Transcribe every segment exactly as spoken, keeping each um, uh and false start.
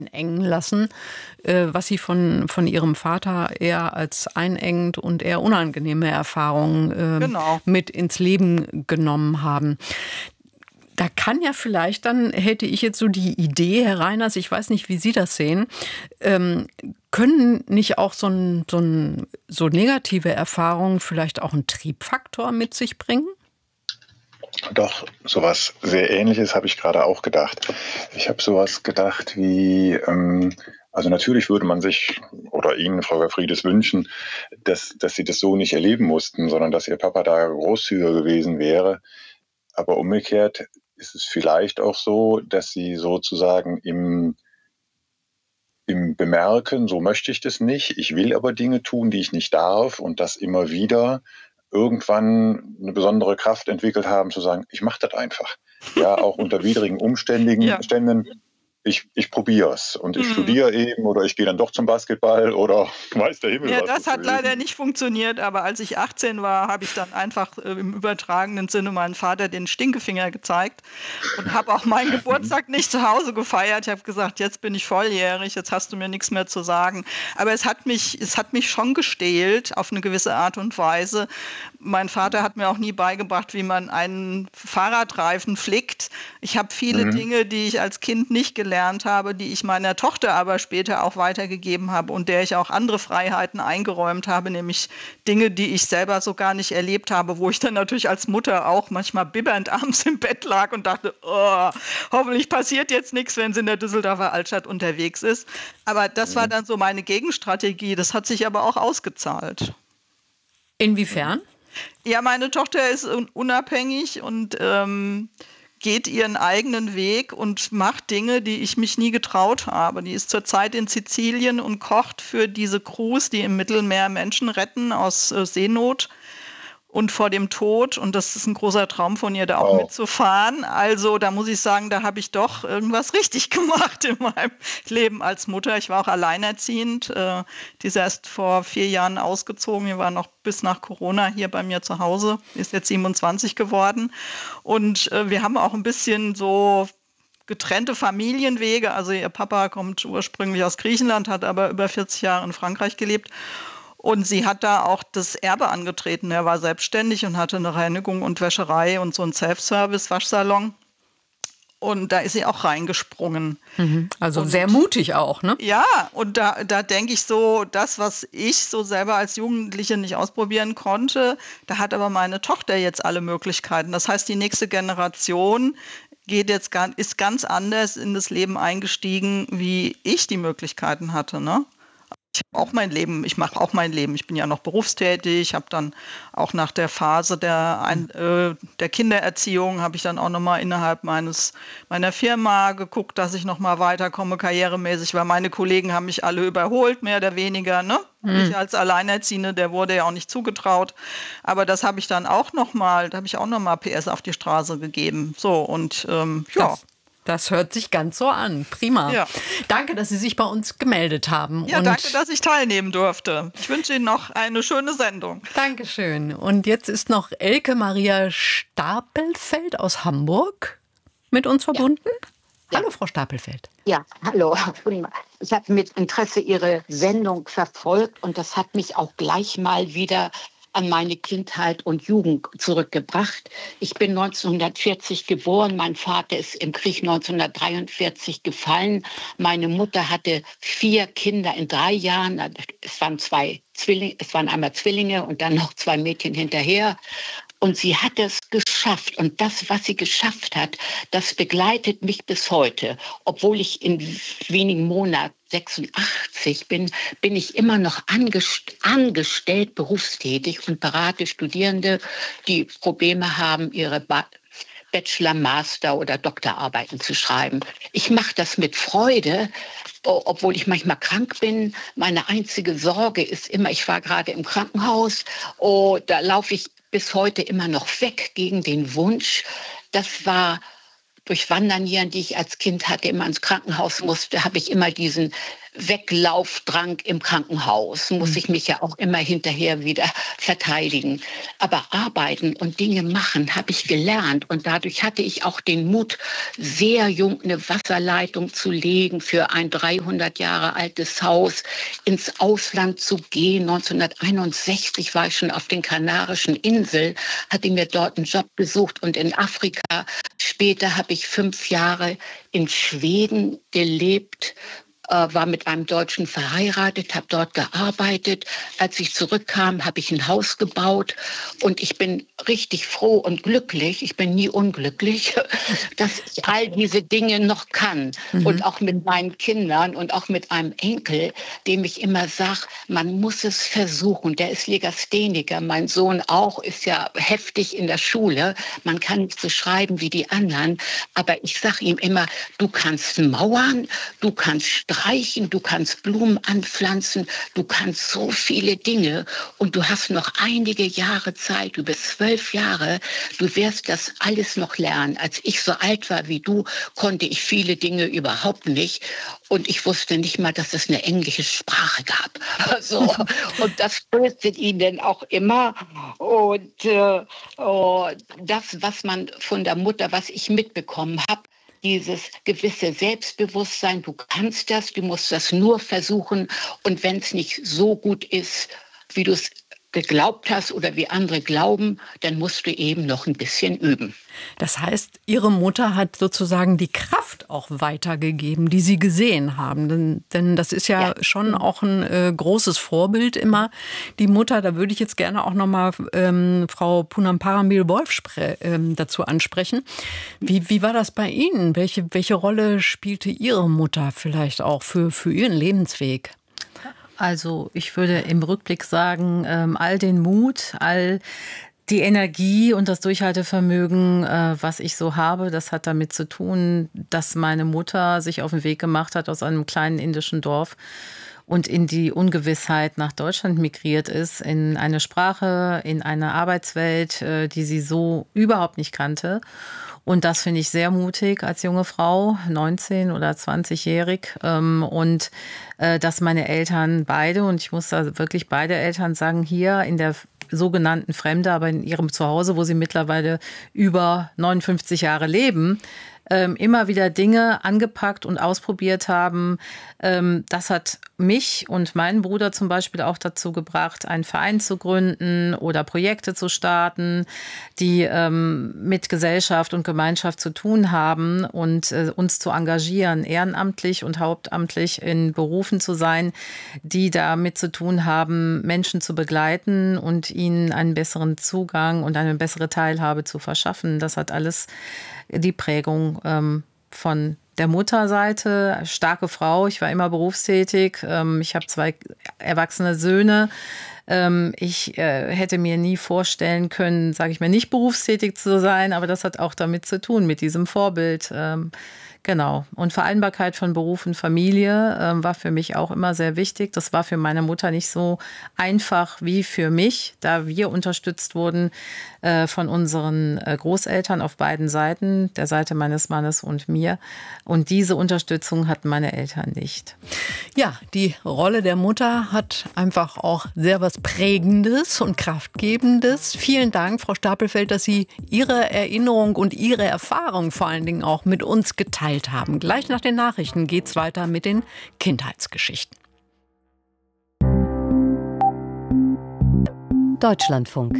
engen lassen, äh, was Sie von, von Ihrem Vater eher als einengend und eher unangenehme Erfahrungen äh, Genau. mit ins Leben genommen haben. Da kann ja vielleicht dann, hätte ich jetzt so die Idee, Herr Reiners, ich weiß nicht, wie Sie das sehen, ähm, können nicht auch so, ein, so, ein, so negative Erfahrungen vielleicht auch einen Triebfaktor mit sich bringen? Doch, sowas sehr Ähnliches habe ich gerade auch gedacht. Ich habe sowas gedacht wie, ähm, also natürlich würde man sich oder Ihnen, Frau Gafrides, wünschen, dass, dass Sie das so nicht erleben mussten, sondern dass Ihr Papa da großzügiger gewesen wäre. Aber umgekehrt ist es vielleicht auch so, dass Sie sozusagen im, im Bemerken, so möchte ich das nicht, ich will aber Dinge tun, die ich nicht darf und das immer wieder irgendwann eine besondere Kraft entwickelt haben, zu sagen, ich mache das einfach. Ja, auch unter widrigen Umständen, Ja. Ständen, ich, ich probiere es und ich Mhm. studiere eben oder ich gehe dann doch zum Basketball oder weiß der Himmel Ja, was. das hat gewesen. leider nicht funktioniert, aber als ich achtzehn war, habe ich dann einfach äh, im übertragenen Sinne meinem Vater den Stinkefinger gezeigt und habe auch meinen Geburtstag nicht zu Hause gefeiert. Ich habe gesagt, jetzt bin ich volljährig, jetzt hast du mir nichts mehr zu sagen. Aber es hat mich, es hat mich schon gestählt auf eine gewisse Art und Weise. Mein Vater hat mir auch nie beigebracht, wie man einen Fahrradreifen flickt. Ich habe viele Mhm. Dinge, die ich als Kind nicht gelernt habe, die ich meiner Tochter aber später auch weitergegeben habe und der ich auch andere Freiheiten eingeräumt habe, nämlich Dinge, die ich selber so gar nicht erlebt habe, wo ich dann natürlich als Mutter auch manchmal bibbernd abends im Bett lag und dachte, oh, hoffentlich passiert jetzt nichts, wenn sie in der Düsseldorfer Altstadt unterwegs ist. Aber das war dann so meine Gegenstrategie. Das hat sich aber auch ausgezahlt. Inwiefern? Ja, meine Tochter ist un- unabhängig und ähm, geht ihren eigenen Weg und macht Dinge, die ich mich nie getraut habe. Die ist zurzeit in Sizilien und kocht für diese Crews, die im Mittelmeer Menschen retten aus äh, Seenot und vor dem Tod. Und das ist ein großer Traum von ihr, da auch Wow. mitzufahren. Also da muss ich sagen, da habe ich doch irgendwas richtig gemacht in meinem Leben als Mutter. Ich war auch alleinerziehend. Äh, die ist erst vor vier Jahren ausgezogen. Die war noch bis nach Corona hier bei mir zu Hause. Ist jetzt siebenundzwanzig geworden. Und äh, wir haben auch ein bisschen so getrennte Familienwege. Also ihr Papa kommt ursprünglich aus Griechenland, hat aber über vierzig Jahre in Frankreich gelebt. Und sie hat da auch das Erbe angetreten. Er war selbstständig und hatte eine Reinigung und Wäscherei und so einen Self-Service-Waschsalon. Und da ist sie auch reingesprungen. Mhm. Also Und- sehr mutig auch, ne? Ja, und da, da denke ich so, das, was ich so selber als Jugendliche nicht ausprobieren konnte, da hat aber meine Tochter jetzt alle Möglichkeiten. Das heißt, die nächste Generation geht jetzt ganz, ist ganz anders in das Leben eingestiegen, wie ich die Möglichkeiten hatte, ne? Ich habe auch mein Leben, ich mache auch mein Leben. Ich bin ja noch berufstätig, habe dann auch nach der Phase der, Ein, äh, der Kindererziehung, habe ich dann auch nochmal innerhalb meines, meiner Firma geguckt, dass ich nochmal weiterkomme, karrieremäßig, weil meine Kollegen haben mich alle überholt, mehr oder weniger. Ne? Ich als Alleinerziehende, der wurde ja auch nicht zugetraut. Aber das habe ich dann auch nochmal, da habe ich auch nochmal P S auf die Straße gegeben. So, und ähm, ja. Das, das hört sich ganz so an. Prima. Ja. Danke, dass Sie sich bei uns gemeldet haben. Ja, Und danke, dass ich teilnehmen durfte. Ich wünsche Ihnen noch eine schöne Sendung. Dankeschön. Und jetzt ist noch Elke Maria Stapelfeld aus Hamburg mit uns verbunden. Ja. Hallo, Frau Stapelfeld. Ja, hallo. Ich habe mit Interesse Ihre Sendung verfolgt und das hat mich auch gleich mal wieder an meine Kindheit und Jugend zurückgebracht. Ich bin neunzehnhundertvierzig geboren, mein Vater ist im Krieg neunzehnhundertdreiundvierzig gefallen. Meine Mutter hatte vier Kinder in drei Jahren. Es waren zwei Zwillinge, es waren einmal Zwillinge und dann noch zwei Mädchen hinterher. Und sie hat es geschafft. Und das, was sie geschafft hat, das begleitet mich bis heute. Obwohl ich in wenigen Monaten sechsundachtzig bin, bin ich immer noch angest- angestellt, berufstätig und berate Studierende, die Probleme haben, ihre ba- Bachelor-, Master- oder Doktorarbeiten zu schreiben. Ich mache das mit Freude, o- obwohl ich manchmal krank bin. Meine einzige Sorge ist immer, ich war gerade im Krankenhaus, oh, da laufe ich bis heute immer noch weg gegen den Wunsch. Das war durch Wandernieren, die ich als Kind hatte, immer ins Krankenhaus musste, habe ich immer diesen Weglaufdrang im Krankenhaus. Muss ich mich ja auch immer hinterher wieder verteidigen. Aber arbeiten und Dinge machen habe ich gelernt. Und dadurch hatte ich auch den Mut, sehr jung eine Wasserleitung zu legen für ein dreihundert Jahre altes Haus, ins Ausland zu gehen. neunzehnhunderteinundsechzig war ich schon auf den Kanarischen Inseln, hatte mir dort einen Job gesucht und in Afrika. Später habe ich fünf Jahre in Schweden gelebt, war mit einem Deutschen verheiratet, habe dort gearbeitet. Als ich zurückkam, habe ich ein Haus gebaut und ich bin richtig froh und glücklich, ich bin nie unglücklich, dass ich all diese Dinge noch kann. Mhm. Und auch mit meinen Kindern und auch mit einem Enkel, dem ich immer sage, man muss es versuchen. Der ist Legastheniker, mein Sohn auch, ist ja heftig in der Schule. Man kann nicht so schreiben wie die anderen, aber ich sage ihm immer, du kannst mauern, du kannst streichen, du kannst Blumen anpflanzen, du kannst so viele Dinge und du hast noch einige Jahre Zeit, du bist zwölf Jahre, du wirst das alles noch lernen. Als ich so alt war wie du, konnte ich viele Dinge überhaupt nicht und ich wusste nicht mal, dass es eine englische Sprache gab. Also, und das tröstet ihn dann auch immer und äh, oh, das, was man von der Mutter, was ich mitbekommen habe, dieses gewisse Selbstbewusstsein, du kannst das, du musst das nur versuchen und wenn es nicht so gut ist, wie du es geglaubt hast oder wie andere glauben, dann musst du eben noch ein bisschen üben. Das heißt, Ihre Mutter hat sozusagen die Kraft auch weitergegeben, die Sie gesehen haben. Denn, denn das ist ja, ja schon auch ein äh, großes Vorbild immer. Die Mutter, da würde ich jetzt gerne auch nochmal ähm, Frau Punamparambil-Wolf ähm, dazu ansprechen. Wie, wie war das bei Ihnen? Welche, welche Rolle spielte Ihre Mutter vielleicht auch für, für Ihren Lebensweg? Also ich würde im Rückblick sagen, ähm, all den Mut, all die Energie und das Durchhaltevermögen, äh, was ich so habe, das hat damit zu tun, dass meine Mutter sich auf den Weg gemacht hat aus einem kleinen indischen Dorf und in die Ungewissheit nach Deutschland migriert ist, in eine Sprache, in eine Arbeitswelt, äh, die sie so überhaupt nicht kannte. Und das finde ich sehr mutig als junge Frau, neunzehn- oder zwanzigjährig. Und dass meine Eltern beide, und ich muss da wirklich beide Eltern sagen, hier in der sogenannten Fremde, aber in ihrem Zuhause, wo sie mittlerweile über neunundfünfzig Jahre leben, immer wieder Dinge angepackt und ausprobiert haben. Das hat mich und meinen Bruder zum Beispiel auch dazu gebracht, einen Verein zu gründen oder Projekte zu starten, die mit Gesellschaft und Gemeinschaft zu tun haben und uns zu engagieren, ehrenamtlich und hauptamtlich in Berufen zu sein, die damit zu tun haben, Menschen zu begleiten und ihnen einen besseren Zugang und eine bessere Teilhabe zu verschaffen. Das hat alles die Prägung ähm, von der Mutterseite, starke Frau. Ich war immer berufstätig. Ähm, ich habe zwei erwachsene Söhne. Ähm, ich äh, hätte mir nie vorstellen können, sage ich mal, nicht berufstätig zu sein, aber das hat auch damit zu tun, mit diesem Vorbild. Ähm, Genau. Und Vereinbarkeit von Beruf und Familie äh, war für mich auch immer sehr wichtig. Das war für meine Mutter nicht so einfach wie für mich, da wir unterstützt wurden äh, von unseren äh, Großeltern auf beiden Seiten, der Seite meines Mannes und mir. Und diese Unterstützung hatten meine Eltern nicht. Ja, die Rolle der Mutter hat einfach auch sehr was Prägendes und Kraftgebendes. Vielen Dank, Frau Stapelfeld, dass Sie Ihre Erinnerung und Ihre Erfahrung vor allen Dingen auch mit uns geteilt haben. Gleich nach den Nachrichten geht's weiter mit den Kindheitsgeschichten. Deutschlandfunk.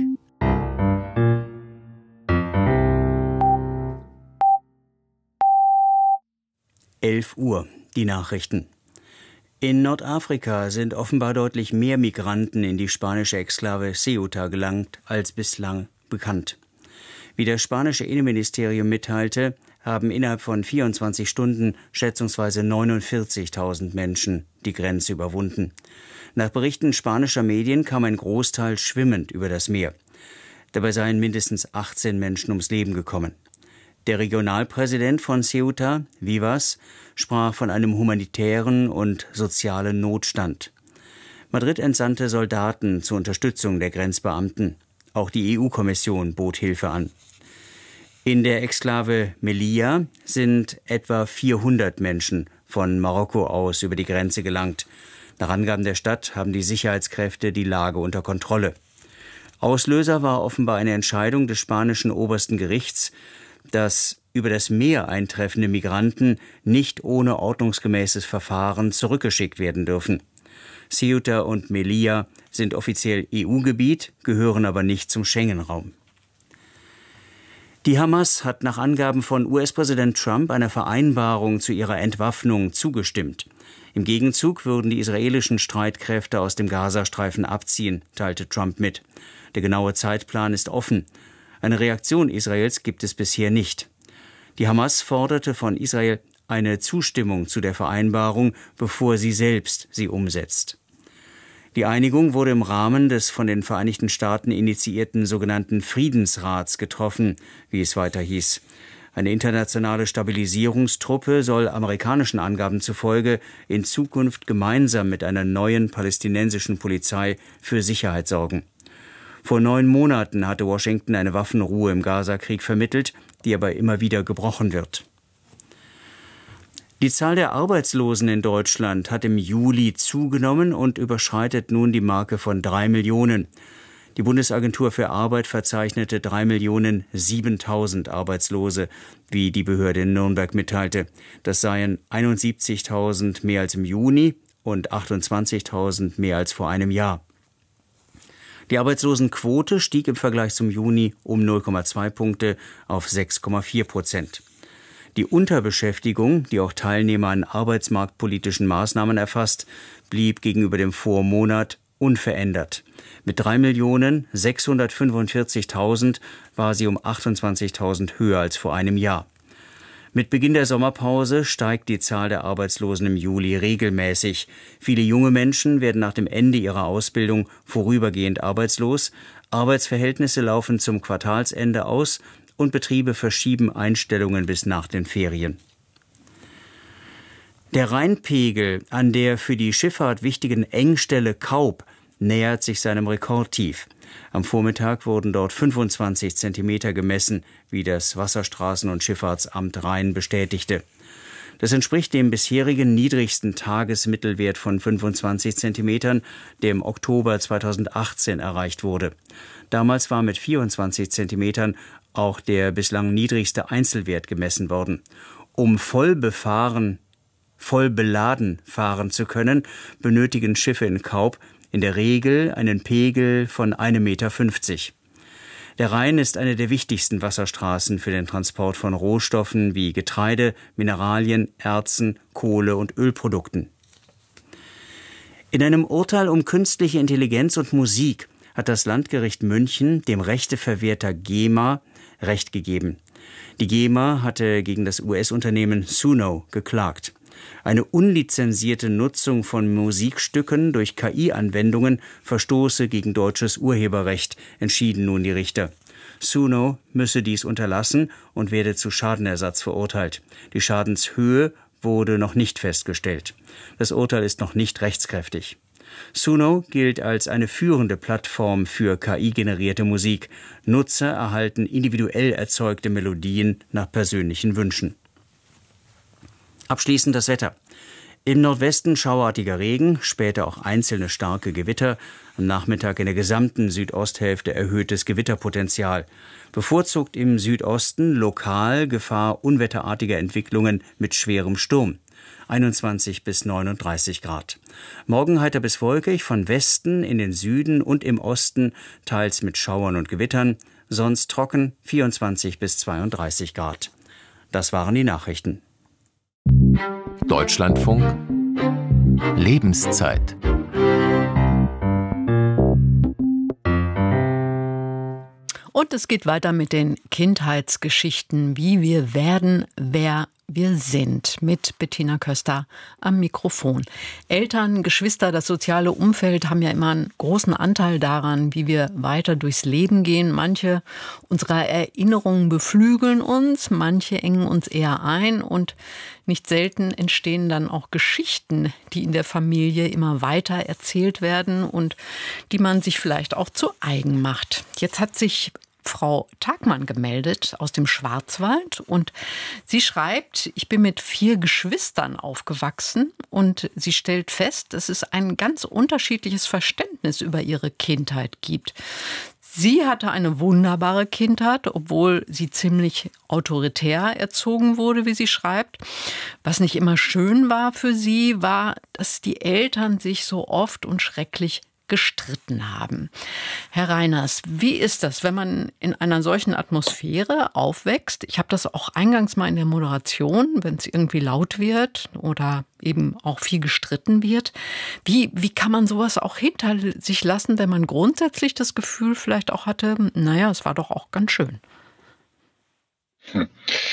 elf Uhr, die Nachrichten. In Nordafrika sind offenbar deutlich mehr Migranten in die spanische Exklave Ceuta gelangt, als bislang bekannt. Wie das spanische Innenministerium mitteilte, haben innerhalb von vierundzwanzig Stunden schätzungsweise neunundvierzigtausend Menschen die Grenze überwunden. Nach Berichten spanischer Medien kam ein Großteil schwimmend über das Meer. Dabei seien mindestens achtzehn Menschen ums Leben gekommen. Der Regionalpräsident von Ceuta, Vivas, sprach von einem humanitären und sozialen Notstand. Madrid entsandte Soldaten zur Unterstützung der Grenzbeamten. Auch die E U-Kommission bot Hilfe an. In der Exklave Melilla sind etwa vierhundert Menschen von Marokko aus über die Grenze gelangt. Nach Angaben der Stadt haben die Sicherheitskräfte die Lage unter Kontrolle. Auslöser war offenbar eine Entscheidung des spanischen obersten Gerichts, dass über das Meer eintreffende Migranten nicht ohne ordnungsgemäßes Verfahren zurückgeschickt werden dürfen. Ceuta und Melilla sind offiziell E U-Gebiet, gehören aber nicht zum Schengen-Raum. Die Hamas hat nach Angaben von U S-Präsident Trump einer Vereinbarung zu ihrer Entwaffnung zugestimmt. Im Gegenzug würden die israelischen Streitkräfte aus dem Gazastreifen abziehen, teilte Trump mit. Der genaue Zeitplan ist offen. Eine Reaktion Israels gibt es bisher nicht. Die Hamas forderte von Israel eine Zustimmung zu der Vereinbarung, bevor sie selbst sie umsetzt. Die Einigung wurde im Rahmen des von den Vereinigten Staaten initiierten sogenannten Friedensrats getroffen, wie es weiter hieß. Eine internationale Stabilisierungstruppe soll amerikanischen Angaben zufolge in Zukunft gemeinsam mit einer neuen palästinensischen Polizei für Sicherheit sorgen. Vor neun Monaten hatte Washington eine Waffenruhe im Gazakrieg vermittelt, die aber immer wieder gebrochen wird. Die Zahl der Arbeitslosen in Deutschland hat im Juli zugenommen und überschreitet nun die Marke von drei Millionen. Die Bundesagentur für Arbeit verzeichnete drei Millionen siebentausend Arbeitslose, wie die Behörde in Nürnberg mitteilte. Das seien einundsiebzigtausend mehr als im Juni und achtundzwanzigtausend mehr als vor einem Jahr. Die Arbeitslosenquote stieg im Vergleich zum Juni um null Komma zwei Punkte auf sechs Komma vier Prozent. Die Unterbeschäftigung, die auch Teilnehmer an arbeitsmarktpolitischen Maßnahmen erfasst, blieb gegenüber dem Vormonat unverändert. Mit drei Millionen sechshundertfünfundvierzigtausend war sie um achtundzwanzigtausend höher als vor einem Jahr. Mit Beginn der Sommerpause steigt die Zahl der Arbeitslosen im Juli regelmäßig. Viele junge Menschen werden nach dem Ende ihrer Ausbildung vorübergehend arbeitslos. Arbeitsverhältnisse laufen zum Quartalsende aus und Betriebe verschieben Einstellungen bis nach den Ferien. Der Rheinpegel an der für die Schifffahrt wichtigen Engstelle Kaub nähert sich seinem Rekordtief. Am Vormittag wurden dort fünfundzwanzig Zentimeter gemessen, wie das Wasserstraßen- und Schifffahrtsamt Rhein bestätigte. Das entspricht dem bisherigen niedrigsten Tagesmittelwert von fünfundzwanzig Zentimetern, der im Oktober zweitausendachtzehn erreicht wurde. Damals war mit vierundzwanzig Zentimetern auch der bislang niedrigste Einzelwert gemessen worden. Um voll befahren, voll beladen fahren zu können, benötigen Schiffe in Kaub in der Regel einen Pegel von einem Meter fünfzig. Der Rhein ist eine der wichtigsten Wasserstraßen für den Transport von Rohstoffen wie Getreide, Mineralien, Erzen, Kohle und Ölprodukten. In einem Urteil um künstliche Intelligenz und Musik hat das Landgericht München dem Rechteverwerter GEMA Recht gegeben. Die GEMA hatte gegen das U S-Unternehmen Suno geklagt. Eine unlizenzierte Nutzung von Musikstücken durch K I-Anwendungen verstoße gegen deutsches Urheberrecht, entschieden nun die Richter. Suno müsse dies unterlassen und werde zu Schadenersatz verurteilt. Die Schadenshöhe wurde noch nicht festgestellt. Das Urteil ist noch nicht rechtskräftig. Suno gilt als eine führende Plattform für K I-generierte Musik. Nutzer erhalten individuell erzeugte Melodien nach persönlichen Wünschen. Abschließend das Wetter. Im Nordwesten schauartiger Regen, später auch einzelne starke Gewitter. Am Nachmittag in der gesamten Südosthälfte erhöhtes Gewitterpotenzial. Bevorzugt im Südosten lokal Gefahr unwetterartiger Entwicklungen mit schwerem Sturm. einundzwanzig bis neununddreißig Grad. Morgen heiter bis wolkig, von Westen in den Süden und im Osten, teils mit Schauern und Gewittern, sonst trocken, vierundzwanzig bis zweiunddreißig Grad. Das waren die Nachrichten. Deutschlandfunk Lebenszeit. Und es geht weiter mit den Kindheitsgeschichten, wie wir werden, wer wir sind, mit Bettina Köster am Mikrofon. Eltern, Geschwister, das soziale Umfeld haben ja immer einen großen Anteil daran, wie wir weiter durchs Leben gehen. Manche unserer Erinnerungen beflügeln uns, manche engen uns eher ein und nicht selten entstehen dann auch Geschichten, die in der Familie immer weiter erzählt werden und die man sich vielleicht auch zu eigen macht. Jetzt hat sich Frau Tagmann gemeldet aus dem Schwarzwald und sie schreibt, ich bin mit vier Geschwistern aufgewachsen und sie stellt fest, dass es ein ganz unterschiedliches Verständnis über ihre Kindheit gibt. Sie hatte eine wunderbare Kindheit, obwohl sie ziemlich autoritär erzogen wurde, wie sie schreibt. Was nicht immer schön war für sie, war, dass die Eltern sich so oft und schrecklich gestritten haben. Herr Reiners, wie ist das, wenn man in einer solchen Atmosphäre aufwächst? Ich habe das auch eingangs mal in der Moderation, wenn es irgendwie laut wird oder eben auch viel gestritten wird. Wie, wie kann man sowas auch hinter sich lassen, wenn man grundsätzlich das Gefühl vielleicht auch hatte, naja, es war doch auch ganz schön? Hm.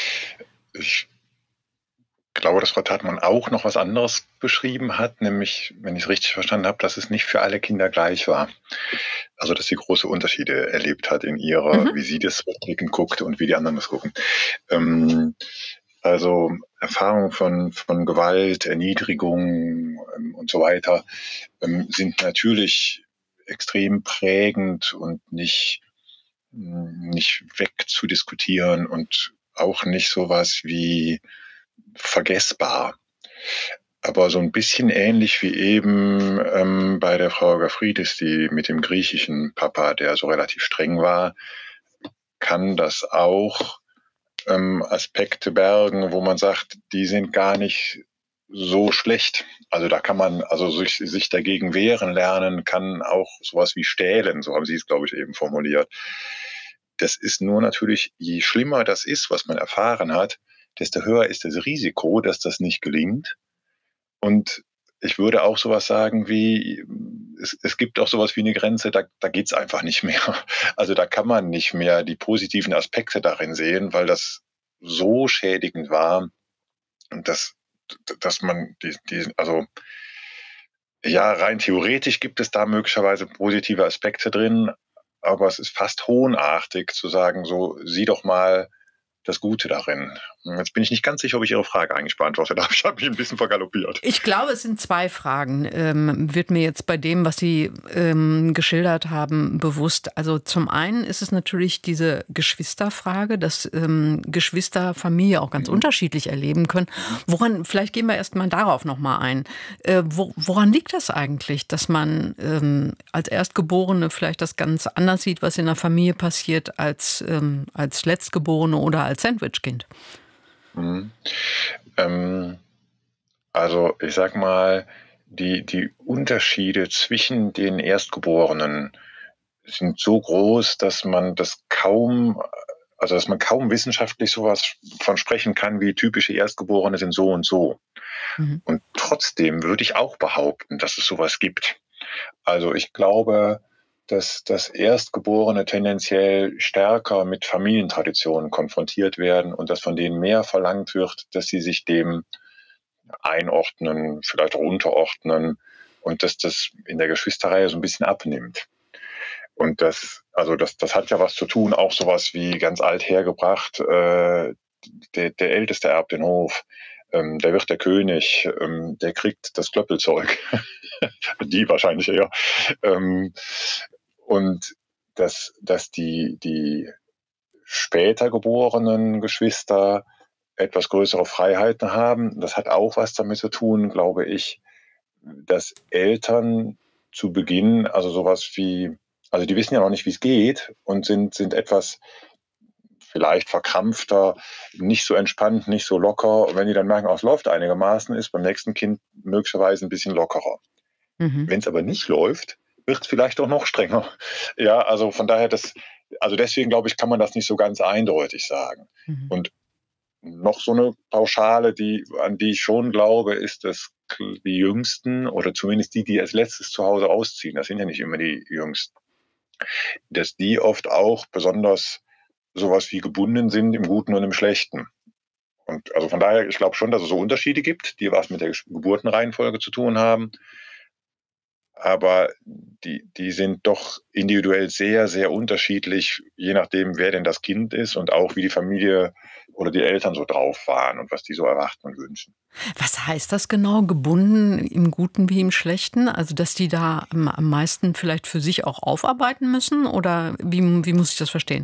Ich Ich glaube, dass Frau Tagmann auch noch was anderes beschrieben hat, nämlich, wenn ich es richtig verstanden habe, dass es nicht für alle Kinder gleich war. Also, dass sie große Unterschiede erlebt hat in ihrer, mhm. wie sie das rückblickend guckt und wie die anderen das gucken. Ähm, also Erfahrungen von, von Gewalt, Erniedrigung ähm, und so weiter ähm, sind natürlich extrem prägend und nicht, nicht wegzudiskutieren und auch nicht sowas wie vergessbar. Aber so ein bisschen ähnlich wie eben ähm, bei der Frau Gafridis, die mit dem griechischen Papa, der so relativ streng war, kann das auch ähm, Aspekte bergen, wo man sagt, die sind gar nicht so schlecht. Also da kann man also sich, sich dagegen wehren lernen, kann auch sowas wie stählen, so haben Sie es, glaube ich, eben formuliert. Das ist nur natürlich, je schlimmer das ist, was man erfahren hat, desto höher ist das Risiko, dass das nicht gelingt. Und ich würde auch sowas sagen wie, es, es gibt auch sowas wie eine Grenze, da, da geht's einfach nicht mehr. Also da kann man nicht mehr die positiven Aspekte darin sehen, weil das so schädigend war, dass, dass man, die, die, also ja, rein theoretisch gibt es da möglicherweise positive Aspekte drin, aber es ist fast hohnartig zu sagen, so, sieh doch mal das Gute darin. Jetzt bin ich nicht ganz sicher, ob ich Ihre Frage eigentlich beantwortet habe. Ich habe mich ein bisschen vergaloppiert. Ich glaube, es sind zwei Fragen, ähm, wird mir jetzt bei dem, was Sie ähm, geschildert haben, bewusst. Also zum einen ist es natürlich diese Geschwisterfrage, dass ähm, Geschwister Familie auch ganz mhm. unterschiedlich erleben können. Woran, vielleicht gehen wir erst mal darauf noch mal ein. Äh, wo, woran liegt das eigentlich, dass man ähm, als Erstgeborene vielleicht das ganz anders sieht, was in der Familie passiert, als, ähm, als Letztgeborene oder als Sandwichkind? Mhm. Ähm, also ich sag mal, die, die Unterschiede zwischen den Erstgeborenen sind so groß, dass man das kaum, also dass man kaum wissenschaftlich sowas von sprechen kann, wie typische Erstgeborene sind so und so. Mhm. Und trotzdem würde ich auch behaupten, dass es sowas gibt. Also ich glaube, dass, dass Erstgeborene tendenziell stärker mit Familientraditionen konfrontiert werden und dass von denen mehr verlangt wird, dass sie sich dem einordnen, vielleicht auch unterordnen und dass das in der Geschwisterreihe so ein bisschen abnimmt. Und das, also das, das hat ja was zu tun, auch sowas wie ganz alt hergebracht, äh, der, der Älteste erbt den Hof. Ähm, der wird der König, ähm, der kriegt das Klöppelzeug. Die wahrscheinlich eher. Ähm, und dass, dass die, die später geborenen Geschwister etwas größere Freiheiten haben, das hat auch was damit zu tun, glaube ich, dass Eltern zu Beginn, also sowas wie, also die wissen ja noch nicht, wie es geht und sind, sind etwas vielleicht verkrampfter, nicht so entspannt, nicht so locker. Und wenn die dann merken, oh, es läuft einigermaßen, ist beim nächsten Kind möglicherweise ein bisschen lockerer. Mhm. Wenn es aber nicht läuft, wird es vielleicht auch noch strenger. Ja, also von daher, das, also deswegen glaube ich, kann man das nicht so ganz eindeutig sagen. Mhm. Und noch so eine Pauschale, die, an die ich schon glaube, ist, dass die Jüngsten oder zumindest die, die als letztes zu Hause ausziehen, das sind ja nicht immer die Jüngsten, dass die oft auch besonders sowas wie gebunden sind im Guten und im Schlechten. Und also von daher, ich glaube schon, dass es so Unterschiede gibt, die was mit der Geburtenreihenfolge zu tun haben. aber die, die sind doch individuell sehr, sehr unterschiedlich, je nachdem, wer denn das Kind ist und auch wie die Familie oder die Eltern so drauf waren und was die so erwarten und wünschen. Was heißt das genau, gebunden im Guten wie im Schlechten? Also, dass die da am, am meisten vielleicht für sich auch aufarbeiten müssen? Oder wie, wie muss ich das verstehen?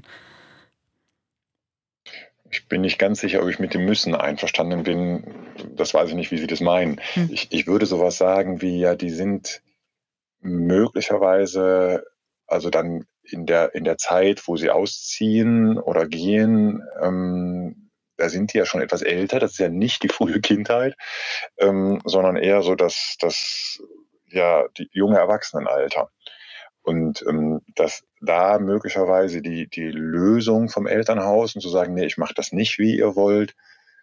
Ich bin nicht ganz sicher, ob ich mit dem Müssen einverstanden bin. Das weiß ich nicht, wie Sie das meinen. Hm. Ich, ich würde sowas sagen wie, ja, die sind möglicherweise, also dann in der, in der Zeit, wo sie ausziehen oder gehen, ähm, da sind die ja schon etwas älter. Das ist ja nicht die frühe Kindheit, ähm, sondern eher so das, das ja, die junge Erwachsenenalter. Und ähm, dass da möglicherweise die, die Lösung vom Elternhaus und zu sagen, nee, ich mache das nicht, wie ihr wollt,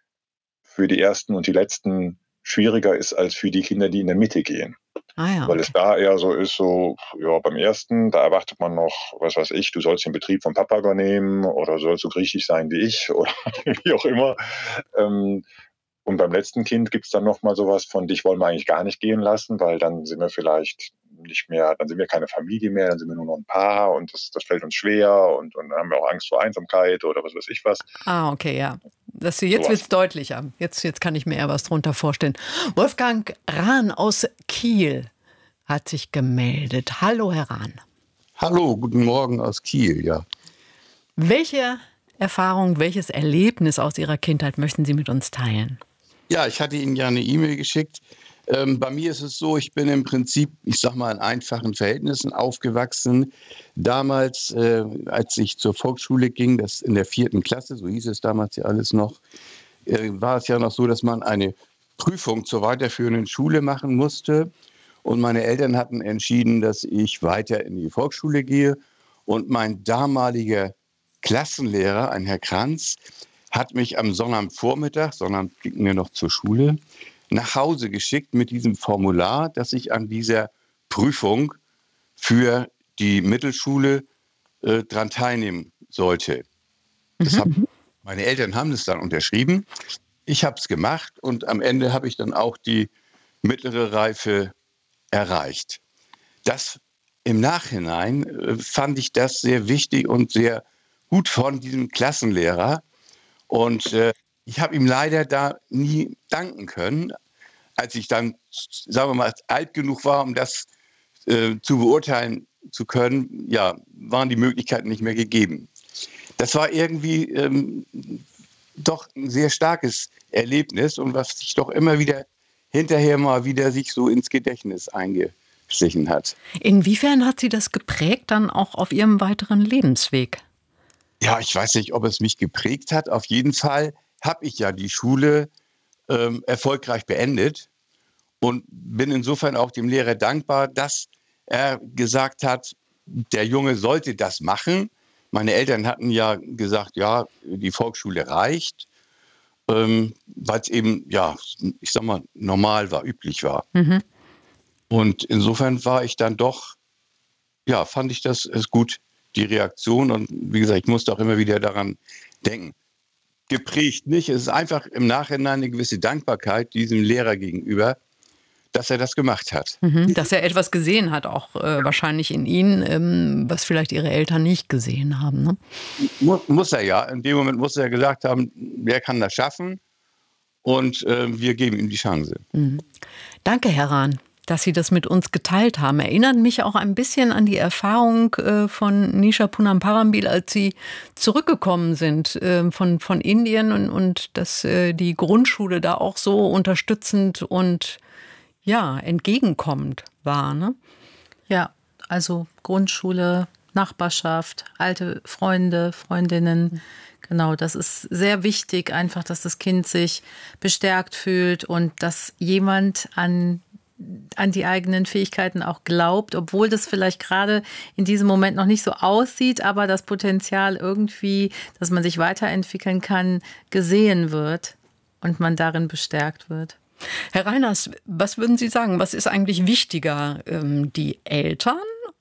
für die Ersten und die Letzten schwieriger ist als für die Kinder, die in der Mitte gehen. Ah ja, Weil okay. es da eher so ist, so, ja, beim Ersten, da erwartet man noch, was weiß ich, du sollst den Betrieb vom Papa übernehmen oder sollst so griechisch sein wie ich oder wie auch immer. Ähm, und beim letzten Kind gibt es dann nochmal sowas von, dich wollen wir eigentlich gar nicht gehen lassen, weil dann sind wir vielleicht nicht mehr, dann sind wir keine Familie mehr, dann sind wir nur noch ein Paar und das, das fällt uns schwer und, und dann haben wir auch Angst vor Einsamkeit oder was weiß ich was. Ah, okay, ja. Das, jetzt wird es deutlicher. Jetzt, jetzt kann ich mir eher was drunter vorstellen. Wolfgang Rahn aus Kiel hat sich gemeldet. Hallo, Herr Rahn. Hallo, guten Morgen aus Kiel, ja. Welche Erfahrung, welches Erlebnis aus Ihrer Kindheit möchten Sie mit uns teilen? Ja, ich hatte Ihnen ja eine E-Mail geschickt. Ähm, bei mir ist es so, ich bin im Prinzip, ich sag mal, in einfachen Verhältnissen aufgewachsen. Damals, äh, als ich zur Volksschule ging, das in der vierten Klasse, so hieß es damals ja alles noch, äh, war es ja noch so, dass man eine Prüfung zur weiterführenden Schule machen musste. Und meine Eltern hatten entschieden, dass ich weiter in die Volksschule gehe. Und mein damaliger Klassenlehrer, ein Herr Kranz, hat mich am Sonnabendvormittag, Sonnabend ging mir noch zur Schule, nach Hause geschickt mit diesem Formular, dass ich an dieser Prüfung für die Mittelschule äh, dran teilnehmen sollte. Mhm. Das hab, meine Eltern haben das dann unterschrieben. Ich habe es gemacht und am Ende habe ich dann auch die mittlere Reife erreicht. Das im Nachhinein äh, fand ich das sehr wichtig und sehr gut von diesem Klassenlehrer. Und äh, ich habe ihm leider da nie danken können. Als ich dann, sagen wir mal, alt genug war, um das äh, zu beurteilen zu können, ja, waren die Möglichkeiten nicht mehr gegeben. Das war irgendwie ähm, doch ein sehr starkes Erlebnis und was sich doch immer wieder hinterher mal wieder sich so ins Gedächtnis eingeschlichen hat. Inwiefern hat Sie das geprägt dann auch auf Ihrem weiteren Lebensweg? Ja, ich weiß nicht, ob es mich geprägt hat. Auf jeden Fall habe ich ja die Schule ähm, erfolgreich beendet und bin insofern auch dem Lehrer dankbar, dass er gesagt hat, der Junge sollte das machen. Meine Eltern hatten ja gesagt, ja, die Volksschule reicht, ähm, weil es eben, ja, ich sag mal, normal war, üblich war. Mhm. Und insofern war ich dann doch, ja, fand ich das ist gut, die Reaktion. Und wie gesagt, ich musste auch immer wieder daran denken. Geprägt nicht, es ist einfach im Nachhinein eine gewisse Dankbarkeit diesem Lehrer gegenüber, dass er das gemacht hat. Mhm, dass er etwas gesehen hat, auch äh, wahrscheinlich in Ihnen, ähm, was vielleicht Ihre Eltern nicht gesehen haben. Ne? Muss, muss er ja. In dem Moment muss er gesagt haben, wer kann das schaffen? Und äh, wir geben ihm die Chance. Mhm. Danke, Herr Rahn, dass Sie das mit uns geteilt haben. Erinnert mich auch ein bisschen an die Erfahrung äh, von Nisha Poonam Parambil, als Sie zurückgekommen sind äh, von, von Indien und, und dass äh, die Grundschule da auch so unterstützend und ja, entgegenkommend war, ne? Ja, also Grundschule, Nachbarschaft, alte Freunde, Freundinnen. Genau, das ist sehr wichtig, einfach, dass das Kind sich bestärkt fühlt und dass jemand an, an die eigenen Fähigkeiten auch glaubt, obwohl das vielleicht gerade in diesem Moment noch nicht so aussieht, aber das Potenzial irgendwie, dass man sich weiterentwickeln kann, gesehen wird und man darin bestärkt wird. Herr Reiners, was würden Sie sagen, was ist eigentlich wichtiger, ähm, die Eltern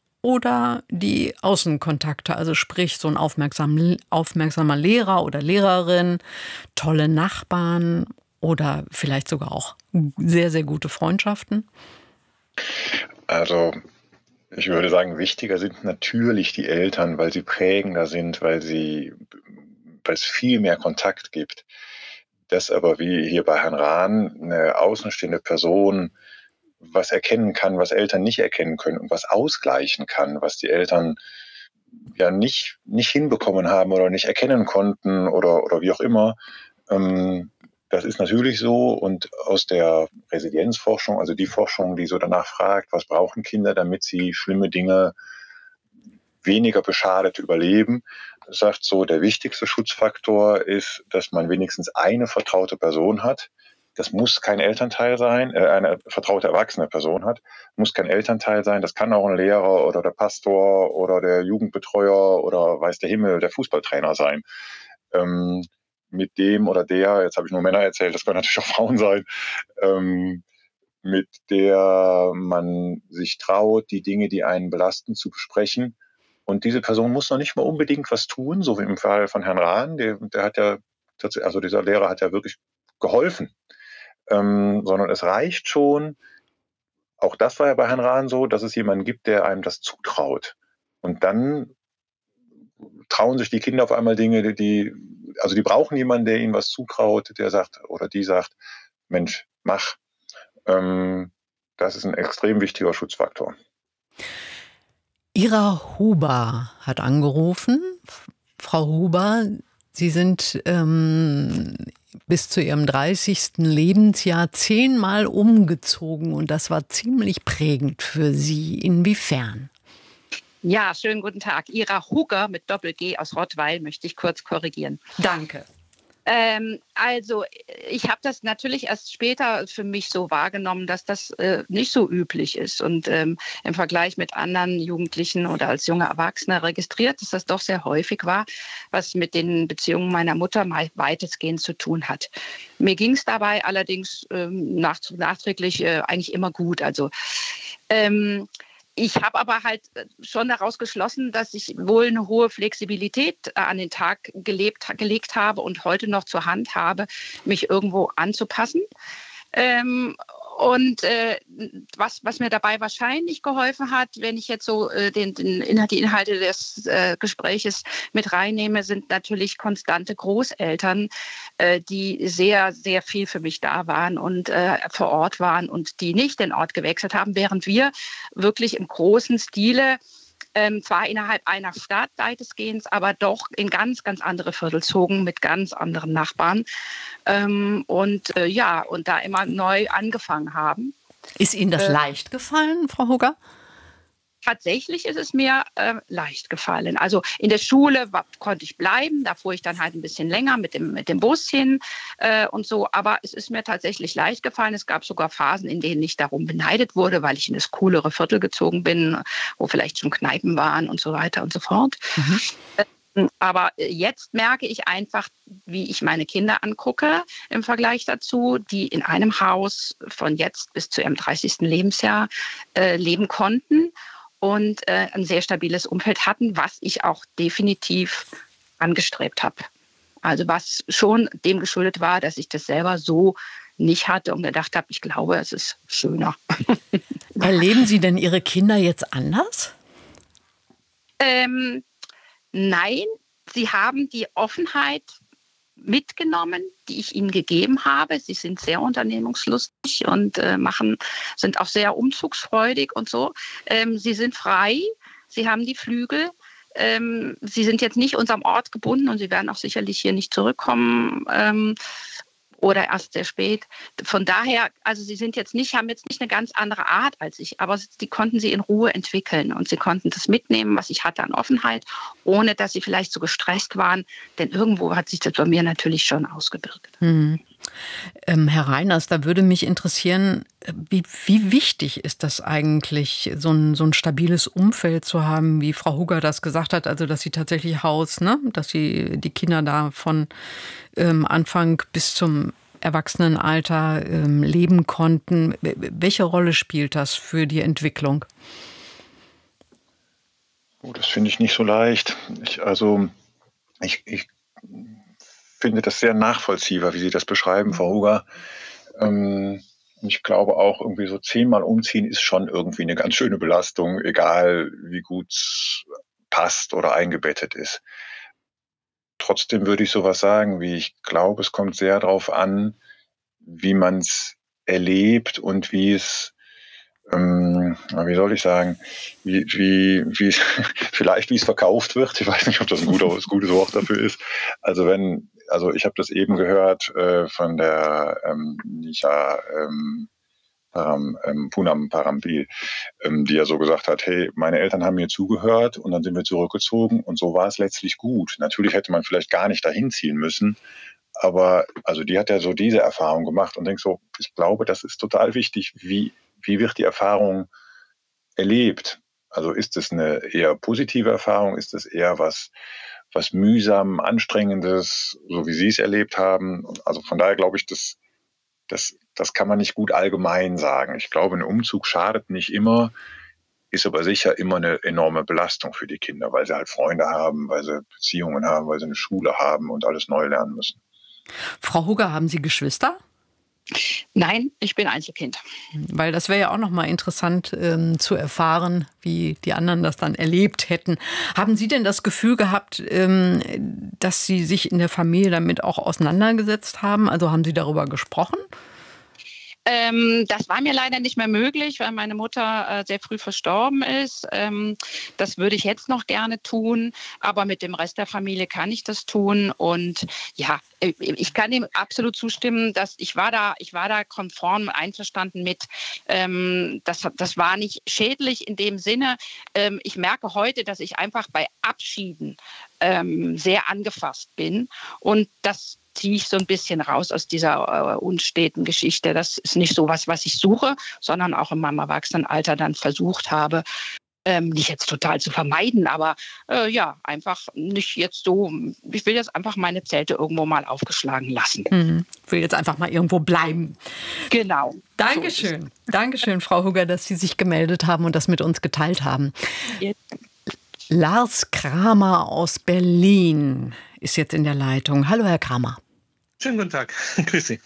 oder die Außenkontakte? Also sprich so ein aufmerksam, aufmerksamer Lehrer oder Lehrerin, tolle Nachbarn oder vielleicht sogar auch sehr, sehr gute Freundschaften? Also ich würde sagen, wichtiger sind natürlich die Eltern, weil sie prägender sind, weil sie, weil es viel mehr Kontakt gibt. Dass aber wie hier bei Herrn Rahn eine außenstehende Person was erkennen kann, was Eltern nicht erkennen können und was ausgleichen kann, was die Eltern ja nicht, nicht hinbekommen haben oder nicht erkennen konnten oder, oder wie auch immer. Ähm, das ist natürlich so, und aus der Resilienzforschung, also die Forschung, die so danach fragt, was brauchen Kinder, damit sie schlimme Dinge weniger beschadet überleben, sagt so, der wichtigste Schutzfaktor ist, dass man wenigstens eine vertraute Person hat. Das muss kein Elternteil sein, äh, eine vertraute erwachsene Person hat, muss kein Elternteil sein, das kann auch ein Lehrer oder der Pastor oder der Jugendbetreuer oder weiß der Himmel, der Fußballtrainer sein. Ähm, mit dem oder der, jetzt habe ich nur Männer erzählt, das können natürlich auch Frauen sein, ähm, mit der man sich traut, die Dinge, die einen belasten, zu besprechen. Und diese Person muss noch nicht mal unbedingt was tun, so wie im Fall von Herrn Rahn, der, der hat ja, also dieser Lehrer hat ja wirklich geholfen, ähm, sondern es reicht schon, auch das war ja bei Herrn Rahn so, dass es jemanden gibt, der einem das zutraut. Und dann trauen sich die Kinder auf einmal Dinge, die, also die brauchen jemanden, der ihnen was zutraut, der sagt oder die sagt, Mensch, mach. Ähm, das ist ein extrem wichtiger Schutzfaktor. Ira Huber hat angerufen. Frau Huber, Sie sind ähm, bis zu Ihrem dreißigsten Lebensjahr zehnmal umgezogen und das war ziemlich prägend für Sie. Inwiefern? Ja, schönen guten Tag. Ira Huger mit Doppel-G aus Rottweil möchte ich kurz korrigieren. Danke. Ähm, also ich habe das natürlich erst später für mich so wahrgenommen, dass das äh, nicht so üblich ist und ähm, im Vergleich mit anderen Jugendlichen oder als junge Erwachsene registriert, dass das doch sehr häufig war, was mit den Beziehungen meiner Mutter mal weitestgehend zu tun hat. Mir ging es dabei allerdings ähm, nach, nachträglich äh, eigentlich immer gut. Also ähm, Ich habe aber halt schon daraus geschlossen, dass ich wohl eine hohe Flexibilität an den Tag gelebt, gelegt habe und heute noch zur Hand habe, mich irgendwo anzupassen. Ähm, und äh, was, was mir dabei wahrscheinlich geholfen hat, wenn ich jetzt so äh, den, den Inhalt, die Inhalte des äh, Gespräches mit reinnehme, sind natürlich konstante Großeltern, äh, die sehr, sehr viel für mich da waren und äh, vor Ort waren und die nicht den Ort gewechselt haben, während wir wirklich im großen Stile Ähm, zwar innerhalb einer Stadt weitestgehend, aber doch in ganz, ganz andere Viertel zogen mit ganz anderen Nachbarn. Ähm, und äh, ja, und da immer neu angefangen haben. Ist Ihnen das äh, leicht gefallen, Frau Huger? Tatsächlich ist es mir äh, leicht gefallen. Also in der Schule war, konnte ich bleiben, da fuhr ich dann halt ein bisschen länger mit dem, mit dem Bus hin äh, und so. Aber es ist mir tatsächlich leicht gefallen. Es gab sogar Phasen, in denen ich darum beneidet wurde, weil ich in das coolere Viertel gezogen bin, wo vielleicht schon Kneipen waren und so weiter und so fort. Mhm. Äh, aber jetzt merke ich einfach, wie ich meine Kinder angucke im Vergleich dazu, die in einem Haus von jetzt bis zu ihrem dreißigsten Lebensjahr äh, leben konnten und äh, ein sehr stabiles Umfeld hatten, was ich auch definitiv angestrebt habe. Also was schon dem geschuldet war, dass ich das selber so nicht hatte und gedacht habe, ich glaube, es ist schöner. Erleben Sie denn Ihre Kinder jetzt anders? Ähm, nein, sie haben die Offenheit mitgenommen, die ich ihnen gegeben habe. Sie sind sehr unternehmungslustig und äh, machen, sind auch sehr umzugsfreudig und so. Ähm, sie sind frei, sie haben die Flügel. Ähm, sie sind jetzt nicht unserem Ort gebunden und sie werden auch sicherlich hier nicht zurückkommen ähm, oder erst sehr spät. Von daher, also sie sind jetzt nicht, haben jetzt nicht eine ganz andere Art als ich, aber die konnten sie in Ruhe entwickeln und sie konnten das mitnehmen, was ich hatte an Offenheit, ohne dass sie vielleicht so gestresst waren, denn irgendwo hat sich das bei mir natürlich schon ausgebürgt. Mhm. Ähm, Herr Reiners, da würde mich interessieren, wie, wie wichtig ist das eigentlich, so ein, so ein stabiles Umfeld zu haben, wie Frau Huger das gesagt hat, also dass sie tatsächlich Haus, ne, dass sie die Kinder da von ähm, Anfang bis zum Erwachsenenalter ähm, leben konnten. Welche Rolle spielt das für die Entwicklung? Oh, das finde ich nicht so leicht. Ich, also ich, ich finde das sehr nachvollziehbar, wie Sie das beschreiben, Frau Huger. Ähm, ich glaube auch, irgendwie so zehnmal umziehen ist schon irgendwie eine ganz schöne Belastung, egal wie gut es passt oder eingebettet ist. Trotzdem würde ich sowas sagen, wie ich glaube, es kommt sehr darauf an, wie man es erlebt und wie es, ähm, wie soll ich sagen, wie, wie, wie vielleicht wie es verkauft wird. Ich weiß nicht, ob das ein gutes, gutes Wort dafür ist. Also wenn, also ich habe das eben gehört äh, von der ähm, Nisha ähm, Param, ähm, Poonam Parambil, ähm, die ja so gesagt hat, hey, meine Eltern haben mir zugehört und dann sind wir zurückgezogen und so war es letztlich gut. Natürlich hätte man vielleicht gar nicht dahin ziehen müssen, aber also die hat ja so diese Erfahrung gemacht und denkt so, ich glaube, das ist total wichtig, wie, wie wird die Erfahrung erlebt? Also ist es eine eher positive Erfahrung, ist es eher was, was mühsam, anstrengendes, so wie Sie es erlebt haben? Also von daher glaube ich, dass Das, das kann man nicht gut allgemein sagen. Ich glaube, ein Umzug schadet nicht immer, ist aber sicher immer eine enorme Belastung für die Kinder, weil sie halt Freunde haben, weil sie Beziehungen haben, weil sie eine Schule haben und alles neu lernen müssen. Frau Hugger, haben Sie Geschwister? Nein, ich bin Einzelkind. Weil das wäre ja auch noch mal interessant ähm, zu erfahren, wie die anderen das dann erlebt hätten. Haben Sie denn das Gefühl gehabt, ähm, dass Sie sich in der Familie damit auch auseinandergesetzt haben? Also haben Sie darüber gesprochen? Ähm, das war mir leider nicht mehr möglich, weil meine Mutter äh, sehr früh verstorben ist. Ähm, das würde ich jetzt noch gerne tun, aber mit dem Rest der Familie kann ich das tun. Und ja, ich kann ihm absolut zustimmen, dass ich war da, ich war da konform einverstanden mit. Ähm, das, das war nicht schädlich in dem Sinne. Ähm, ich merke heute, dass ich einfach bei Abschieden ähm, sehr angefasst bin und das ziehe ich so ein bisschen raus aus dieser äh, unsteten Geschichte. Das ist nicht so was, was ich suche, sondern auch in meinem Erwachsenenalter dann versucht habe, ähm, nicht jetzt total zu vermeiden, aber äh, ja, einfach nicht jetzt so, ich will jetzt einfach meine Zelte irgendwo mal aufgeschlagen lassen. Mhm. Ich will jetzt einfach mal irgendwo bleiben. Genau. Dankeschön. So Dankeschön, Frau Hugger, dass Sie sich gemeldet haben und das mit uns geteilt haben. Ja. Lars Kramer aus Berlin ist jetzt in der Leitung. Hallo, Herr Kramer. Schönen guten Tag. Grüß Sie.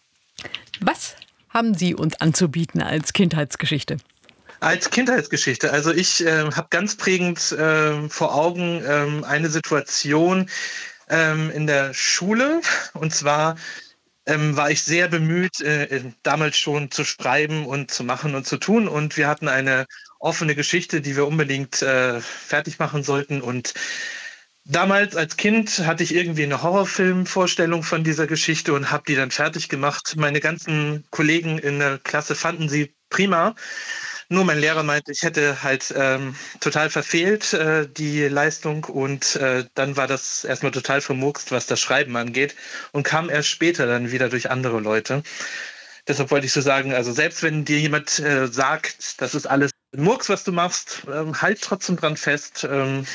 Was haben Sie uns anzubieten als Kindheitsgeschichte? Als Kindheitsgeschichte. Also ich äh, habe ganz prägend äh, vor Augen äh, eine Situation äh, in der Schule. Und zwar ähm, war ich sehr bemüht, äh, damals schon zu schreiben und zu machen und zu tun. Und wir hatten eine offene Geschichte, die wir unbedingt äh, fertig machen sollten. Und damals als Kind hatte ich irgendwie eine Horrorfilmvorstellung von dieser Geschichte und habe die dann fertig gemacht. Meine ganzen Kollegen in der Klasse fanden sie prima. Nur mein Lehrer meinte, ich hätte halt ähm, total verfehlt äh, die Leistung und äh, dann war das erstmal total vermurkst, was das Schreiben angeht und kam erst später dann wieder durch andere Leute. Deshalb wollte ich so sagen, also selbst wenn dir jemand äh, sagt, das ist alles Murks, was du machst, ähm, halt trotzdem dran fest, ähm,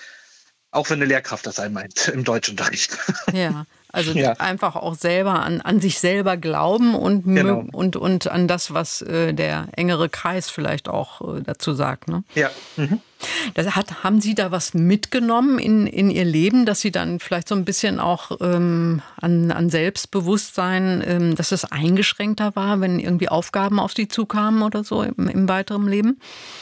auch wenn eine Lehrkraft das einem meint im Deutschunterricht. Ja, also ja. einfach auch selber an, an sich selber glauben und, genau. und, und an das, was äh, der engere Kreis vielleicht auch äh, dazu sagt. Ne? Ja. Mhm. Das hat, haben Sie da was mitgenommen in, in Ihr Leben, dass Sie dann vielleicht so ein bisschen auch ähm, an, an Selbstbewusstsein, ähm, dass es eingeschränkter war, wenn irgendwie Aufgaben auf Sie zukamen oder so im, im weiteren Leben?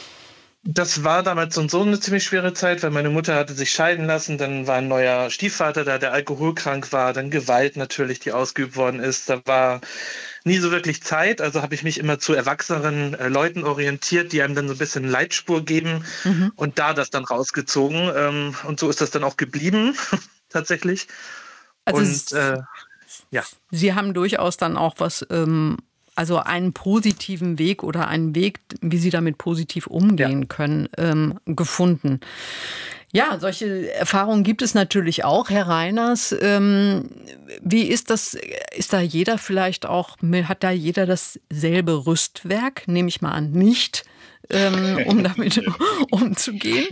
Das war damals so und so eine ziemlich schwere Zeit, weil meine Mutter hatte sich scheiden lassen, dann war ein neuer Stiefvater da, der alkoholkrank war, dann Gewalt natürlich, die ausgeübt worden ist. Da war nie so wirklich Zeit, also habe ich mich immer zu erwachseneren äh, Leuten orientiert, die einem dann so ein bisschen Leitspur geben mhm. und da das dann rausgezogen. Ähm, und so ist das dann auch geblieben, tatsächlich. Also und äh, ja. Sie haben durchaus dann auch was... Ähm Also einen positiven Weg oder einen Weg, wie Sie damit positiv umgehen ja. können, ähm, gefunden. Ja, solche Erfahrungen gibt es natürlich auch, Herr Reiners. Ähm, wie ist das? Ist da jeder vielleicht auch, hat da jeder dasselbe Rüstwerk? Nehme ich mal an, nicht, ähm, um damit umzugehen?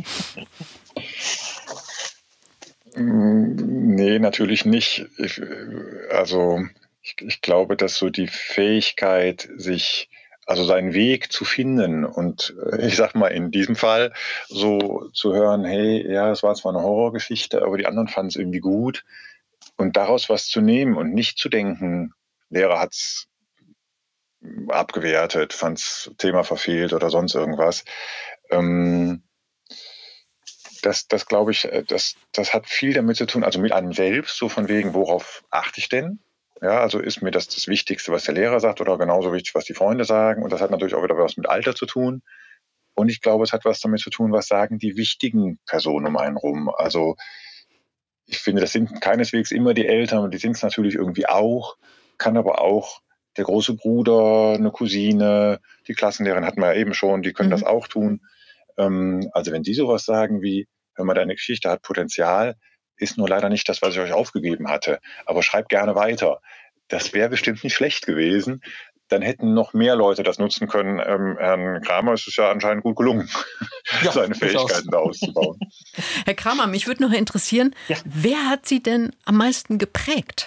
Nee, natürlich nicht. Ich, also... Ich, ich glaube, dass so die Fähigkeit, sich, also seinen Weg zu finden und ich sag mal in diesem Fall so zu hören, hey, ja, es war zwar eine Horrorgeschichte, aber die anderen fanden es irgendwie gut und daraus was zu nehmen und nicht zu denken, Lehrer hat's abgewertet, fand das Thema verfehlt oder sonst irgendwas. Ähm, das, das glaube ich, das, das hat viel damit zu tun, also mit einem selbst, so von wegen, worauf achte ich denn? Ja, also ist mir das das Wichtigste, was der Lehrer sagt, oder genauso wichtig, was die Freunde sagen? Und das hat natürlich auch wieder was mit Alter zu tun. Und ich glaube, es hat was damit zu tun, was sagen die wichtigen Personen um einen rum. Also ich finde, das sind keineswegs immer die Eltern, und die sind es natürlich irgendwie auch, kann aber auch der große Bruder, eine Cousine, die Klassenlehrerin hatten wir ja eben schon, die können mhm. das auch tun. Ähm, also wenn die sowas sagen wie, hör mal, deine Geschichte hat Potenzial, ist nur leider nicht das, was ich euch aufgegeben hatte, aber schreibt gerne weiter. Das wäre bestimmt nicht schlecht gewesen. Dann hätten noch mehr Leute das nutzen können. Ähm, Herrn Kramer ist es ja anscheinend gut gelungen, ja, seine Fähigkeiten da auszubauen. Herr Kramer, mich würde noch interessieren, ja. wer hat Sie denn am meisten geprägt?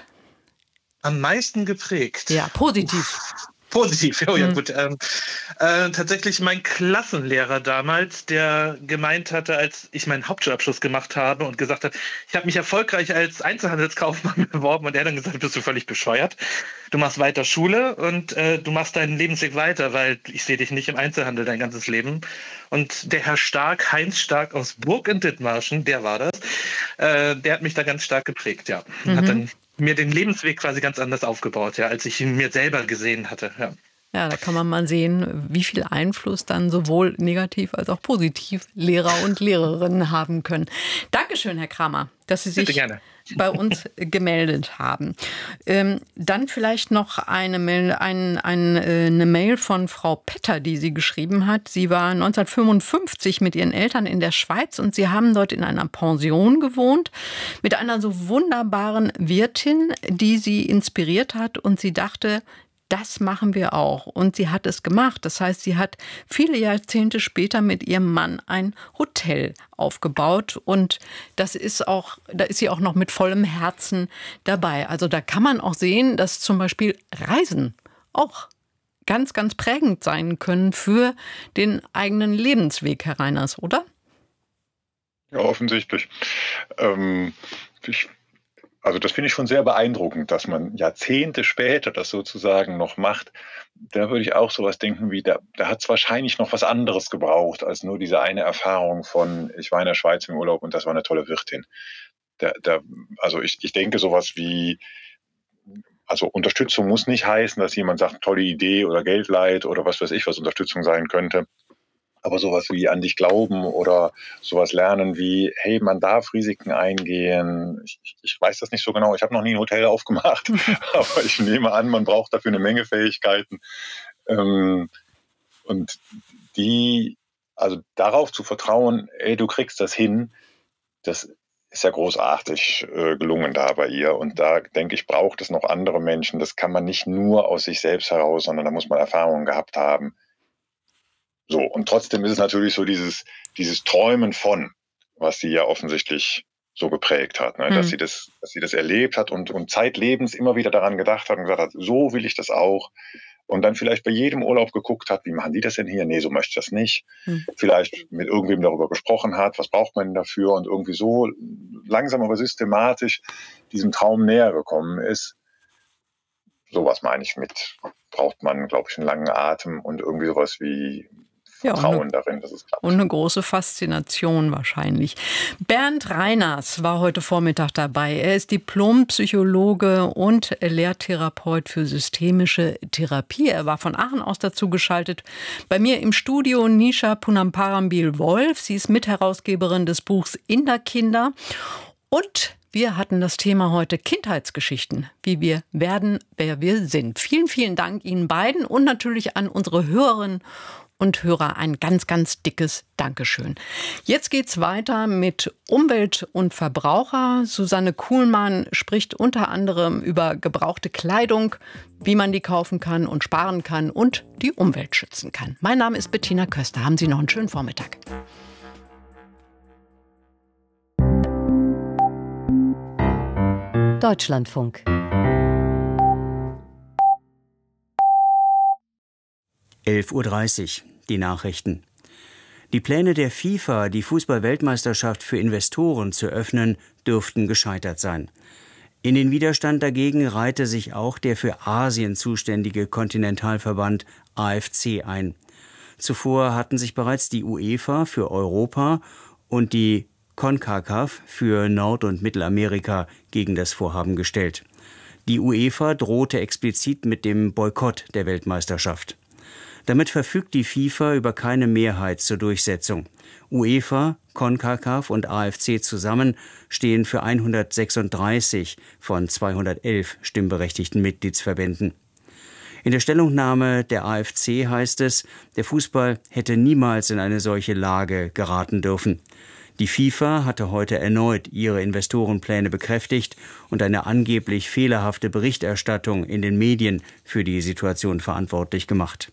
Am meisten geprägt? Ja, positiv. Uff. Positiv, oh ja, mhm. gut. Ähm, äh, tatsächlich mein Klassenlehrer damals, der gemeint hatte, als ich meinen Hauptschulabschluss gemacht habe und gesagt hat, ich habe mich erfolgreich als Einzelhandelskaufmann beworben, und er dann gesagt, bist du völlig bescheuert. Du machst weiter Schule und äh, du machst deinen Lebensweg weiter, weil ich sehe dich nicht im Einzelhandel dein ganzes Leben. Und der Herr Stark, Heinz Stark aus Burg in Dithmarschen, der war das, äh, der hat mich da ganz stark geprägt, ja. Mhm. Hat dann mir den Lebensweg quasi ganz anders aufgebaut, ja, als ich ihn mir selber gesehen hatte. Ja. Ja, da kann man mal sehen, wie viel Einfluss dann sowohl negativ als auch positiv Lehrer und Lehrerinnen haben können. Dankeschön, Herr Kramer, dass Sie sich bei uns gemeldet haben. Ähm, dann vielleicht noch eine Mail, ein, ein, eine Mail von Frau Petter, die sie geschrieben hat. Sie war neunzehnhundertfünfundfünfzig mit ihren Eltern in der Schweiz, und sie haben dort in einer Pension gewohnt mit einer so wunderbaren Wirtin, die sie inspiriert hat, und sie dachte, das machen wir auch. Und sie hat es gemacht. Das heißt, sie hat viele Jahrzehnte später mit ihrem Mann ein Hotel aufgebaut. Und das ist auch, da ist sie auch noch mit vollem Herzen dabei. Also da kann man auch sehen, dass zum Beispiel Reisen auch ganz, ganz prägend sein können für den eigenen Lebensweg, Herr Reiners, oder? Ja, offensichtlich. Ähm, ich Also das finde ich schon sehr beeindruckend, dass man Jahrzehnte später das sozusagen noch macht. Da würde ich auch sowas denken wie, da, da hat es wahrscheinlich noch was anderes gebraucht, als nur diese eine Erfahrung von, ich war in der Schweiz im Urlaub und das war eine tolle Wirtin. Da, da, also ich, ich denke sowas wie, also Unterstützung muss nicht heißen, dass jemand sagt, tolle Idee oder Geld leiht oder was weiß ich, was Unterstützung sein könnte. Aber sowas wie an dich glauben oder sowas lernen wie, hey, man darf Risiken eingehen. Ich, ich weiß das nicht so genau, ich habe noch nie ein Hotel aufgemacht, aber ich nehme an, man braucht dafür eine Menge Fähigkeiten. Ähm, und die, also darauf zu vertrauen, ey, du kriegst das hin, das ist ja großartig äh, gelungen da bei ihr. Und da, denke ich, braucht es noch andere Menschen. Das kann man nicht nur aus sich selbst heraus, sondern da muss man Erfahrungen gehabt haben. So, und trotzdem ist es natürlich so dieses, dieses Träumen von, was sie ja offensichtlich so geprägt hat, ne? Mhm. dass sie das, dass sie das erlebt hat und, und zeitlebens immer wieder daran gedacht hat und gesagt hat, so will ich das auch. Und dann vielleicht bei jedem Urlaub geguckt hat, wie machen die das denn hier? Nee, so möchte ich das nicht. Mhm. Vielleicht mit irgendwem darüber gesprochen hat, was braucht man denn dafür? Und irgendwie so langsam aber systematisch diesem Traum näher gekommen ist. Sowas meine ich mit, braucht man, glaube ich, einen langen Atem und irgendwie sowas wie Vertrauen ja, eine, darin, dass es klappt. Und eine große Faszination wahrscheinlich. Bernd Reiners war heute Vormittag dabei. Er ist Diplompsychologe und Lehrtherapeut für systemische Therapie. Er war von Aachen aus dazu geschaltet. Bei mir im Studio Nisha Punamparambil-Wolf. Sie ist Mitherausgeberin des Buchs Inderkinder. Und wir hatten das Thema heute Kindheitsgeschichten, wie wir werden, wer wir sind. Vielen, vielen Dank Ihnen beiden und natürlich an unsere Hörerinnen und Hörer ein ganz, ganz dickes Dankeschön. Jetzt geht's weiter mit Umwelt und Verbraucher. Susanne Kuhlmann spricht unter anderem über gebrauchte Kleidung, wie man die kaufen kann und sparen kann und die Umwelt schützen kann. Mein Name ist Bettina Köster. Haben Sie noch einen schönen Vormittag. Deutschlandfunk. elf Uhr dreißig, die Nachrichten. Die Pläne der FIFA, die Fußball-Weltmeisterschaft für Investoren zu öffnen, dürften gescheitert sein. In den Widerstand dagegen reihte sich auch der für Asien zuständige Kontinentalverband A F C ein. Zuvor hatten sich bereits die UEFA für Europa und die CONCACAF für Nord- und Mittelamerika gegen das Vorhaben gestellt. Die UEFA drohte explizit mit dem Boykott der Weltmeisterschaft. Damit verfügt die FIFA über keine Mehrheit zur Durchsetzung. UEFA, CONCACAF und A F C zusammen stehen für hundertsechsunddreißig von zweihundertelf stimmberechtigten Mitgliedsverbänden. In der Stellungnahme der A F C heißt es, der Fußball hätte niemals in eine solche Lage geraten dürfen. Die FIFA hatte heute erneut ihre Investorenpläne bekräftigt und eine angeblich fehlerhafte Berichterstattung in den Medien für die Situation verantwortlich gemacht.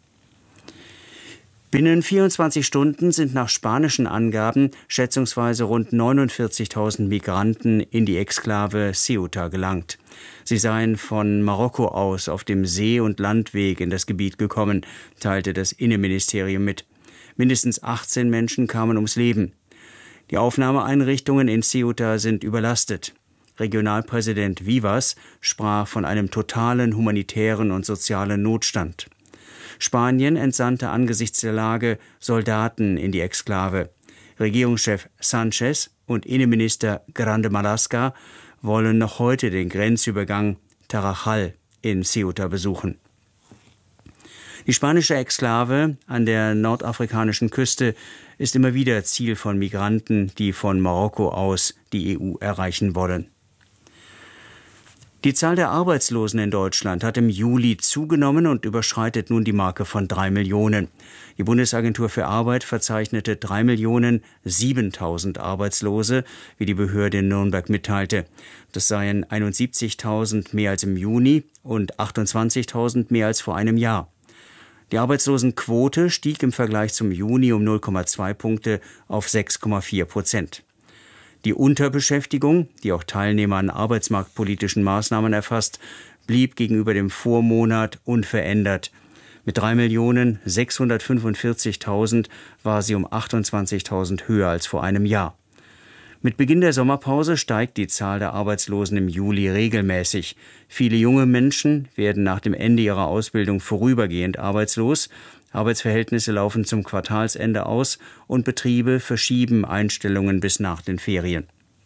Binnen vierundzwanzig Stunden sind nach spanischen Angaben schätzungsweise rund neunundvierzigtausend Migranten in die Exklave Ceuta gelangt. Sie seien von Marokko aus auf dem See- und Landweg in das Gebiet gekommen, teilte das Innenministerium mit. Mindestens achtzehn Menschen kamen ums Leben. Die Aufnahmeeinrichtungen in Ceuta sind überlastet. Regionalpräsident Vivas sprach von einem totalen humanitären und sozialen Notstand. Spanien entsandte angesichts der Lage Soldaten in die Exklave. Regierungschef Sánchez und Innenminister Grande Marlaska wollen noch heute den Grenzübergang Tarajal in Ceuta besuchen. Die spanische Exklave an der nordafrikanischen Küste ist immer wieder Ziel von Migranten, die von Marokko aus die E U erreichen wollen. Die Zahl der Arbeitslosen in Deutschland hat im Juli zugenommen und überschreitet nun die Marke von drei Millionen. Die Bundesagentur für Arbeit verzeichnete drei Millionen siebentausend Arbeitslose, wie die Behörde in Nürnberg mitteilte. Das seien einundsiebzigtausend mehr als im Juni und achtundzwanzigtausend mehr als vor einem Jahr. Die Arbeitslosenquote stieg im Vergleich zum Juni um null Komma zwei Punkte auf sechs Komma vier Prozent. Die Unterbeschäftigung, die auch Teilnehmer an arbeitsmarktpolitischen Maßnahmen erfasst, blieb gegenüber dem Vormonat unverändert. Mit drei Millionen sechshundertfünfundvierzigtausend war sie um achtundzwanzigtausend höher als vor einem Jahr. Mit Beginn der Sommerpause steigt die Zahl der Arbeitslosen im Juli regelmäßig. Viele junge Menschen werden nach dem Ende ihrer Ausbildung vorübergehend arbeitslos. Arbeitsverhältnisse laufen zum Quartalsende aus und Betriebe verschieben Einstellungen bis nach den Ferien.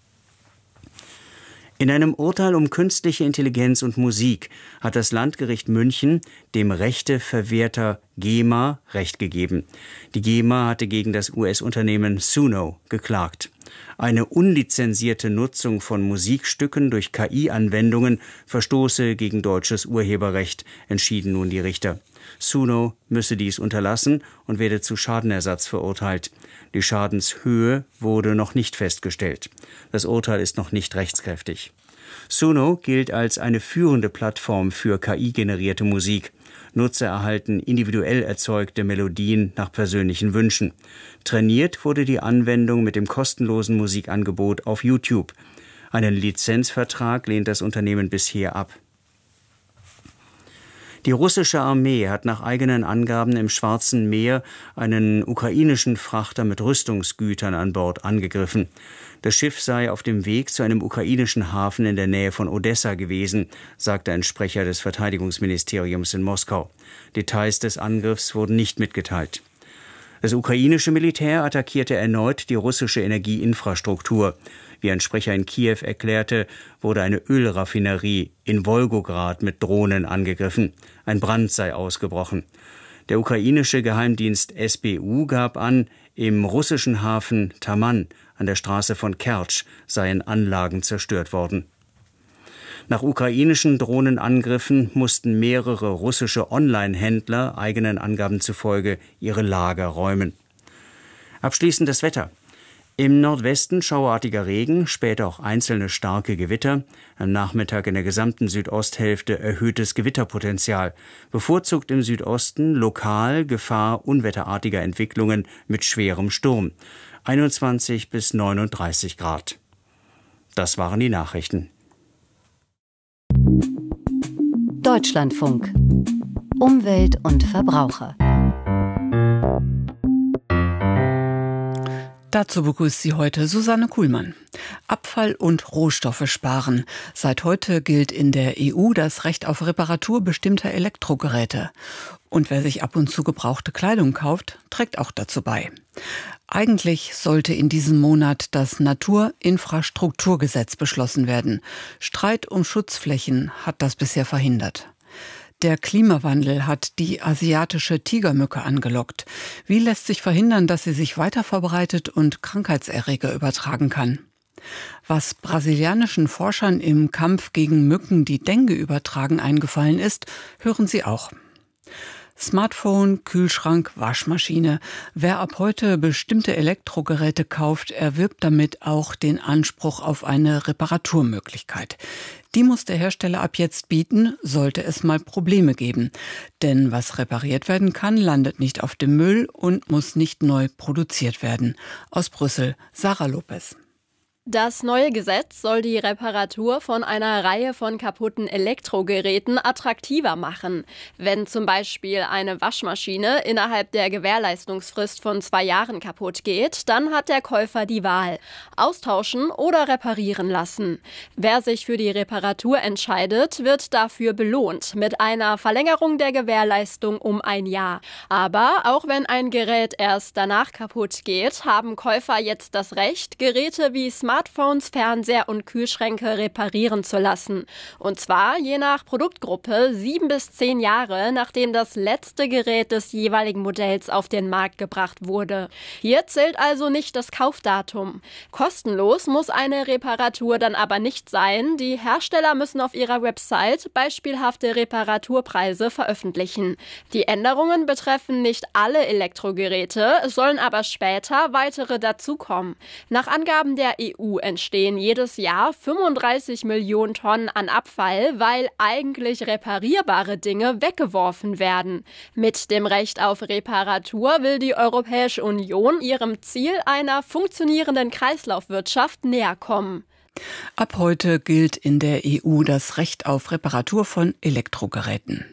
In einem Urteil um künstliche Intelligenz und Musik hat das Landgericht München dem Rechteverwerter GEMA Recht gegeben. Die GEMA hatte gegen das U S-Unternehmen Suno geklagt. Eine unlizenzierte Nutzung von Musikstücken durch K I-Anwendungen verstoße gegen deutsches Urheberrecht, entschieden nun die Richter. Suno müsse dies unterlassen und werde zu Schadenersatz verurteilt. Die Schadenshöhe wurde noch nicht festgestellt. Das Urteil ist noch nicht rechtskräftig. Suno gilt als eine führende Plattform für K I-generierte Musik. Nutzer erhalten individuell erzeugte Melodien nach persönlichen Wünschen. Trainiert wurde die Anwendung mit dem kostenlosen Musikangebot auf YouTube. Einen Lizenzvertrag lehnt das Unternehmen bisher ab. Die russische Armee hat nach eigenen Angaben im Schwarzen Meer einen ukrainischen Frachter mit Rüstungsgütern an Bord angegriffen. Das Schiff sei auf dem Weg zu einem ukrainischen Hafen in der Nähe von Odessa gewesen, sagte ein Sprecher des Verteidigungsministeriums in Moskau. Details des Angriffs wurden nicht mitgeteilt. Das ukrainische Militär attackierte erneut die russische Energieinfrastruktur. Wie ein Sprecher in Kiew erklärte, wurde eine Ölraffinerie in Wolgograd mit Drohnen angegriffen. Ein Brand sei ausgebrochen. Der ukrainische Geheimdienst S B U gab an, im russischen Hafen Taman an der Straße von Kertsch seien Anlagen zerstört worden. Nach ukrainischen Drohnenangriffen mussten mehrere russische Online-Händler eigenen Angaben zufolge ihre Lager räumen. Abschließend das Wetter. Im Nordwesten schauerartiger Regen, später auch einzelne starke Gewitter. Am Nachmittag in der gesamten Südosthälfte erhöhtes Gewitterpotenzial. Bevorzugt im Südosten lokal Gefahr unwetterartiger Entwicklungen mit schwerem Sturm. einundzwanzig bis neununddreißig Grad. Das waren die Nachrichten. Deutschlandfunk. Umwelt und Verbraucher. Dazu begrüßt sie heute Susanne Kuhlmann. Ab Abfall und Rohstoffe sparen. Seit heute gilt in der E U das Recht auf Reparatur bestimmter Elektrogeräte. Und wer sich ab und zu gebrauchte Kleidung kauft, trägt auch dazu bei. Eigentlich sollte in diesem Monat das Naturinfrastrukturgesetz beschlossen werden. Streit um Schutzflächen hat das bisher verhindert. Der Klimawandel hat die asiatische Tigermücke angelockt. Wie lässt sich verhindern, dass sie sich weiter verbreitet und Krankheitserreger übertragen kann? Was brasilianischen Forschern im Kampf gegen Mücken, die Dengue übertragen, eingefallen ist, hören Sie auch. Smartphone, Kühlschrank, Waschmaschine. Wer ab heute bestimmte Elektrogeräte kauft, erwirbt damit auch den Anspruch auf eine Reparaturmöglichkeit. Die muss der Hersteller ab jetzt bieten, sollte es mal Probleme geben. Denn was repariert werden kann, landet nicht auf dem Müll und muss nicht neu produziert werden. Aus Brüssel, Sarah Lopez. Das neue Gesetz soll die Reparatur von einer Reihe von kaputten Elektrogeräten attraktiver machen. Wenn zum Beispiel eine Waschmaschine innerhalb der Gewährleistungsfrist von zwei Jahren kaputt geht, dann hat der Käufer die Wahl: austauschen oder reparieren lassen. Wer sich für die Reparatur entscheidet, wird dafür belohnt mit einer Verlängerung der Gewährleistung um ein Jahr. Aber auch wenn ein Gerät erst danach kaputt geht, haben Käufer jetzt das Recht, Geräte wie Smartphones, Smartphones, Fernseher und Kühlschränke reparieren zu lassen. Und zwar je nach Produktgruppe sieben bis zehn Jahre, nachdem das letzte Gerät des jeweiligen Modells auf den Markt gebracht wurde. Hier zählt also nicht das Kaufdatum. Kostenlos muss eine Reparatur dann aber nicht sein. Die Hersteller müssen auf ihrer Website beispielhafte Reparaturpreise veröffentlichen. Die Änderungen betreffen nicht alle Elektrogeräte, es sollen aber später weitere dazukommen. Nach Angaben der E U entstehen jedes Jahr fünfunddreißig Millionen Tonnen an Abfall, weil eigentlich reparierbare Dinge weggeworfen werden. Mit dem Recht auf Reparatur will die Europäische Union ihrem Ziel einer funktionierenden Kreislaufwirtschaft näher kommen. Ab heute gilt in der E U das Recht auf Reparatur von Elektrogeräten.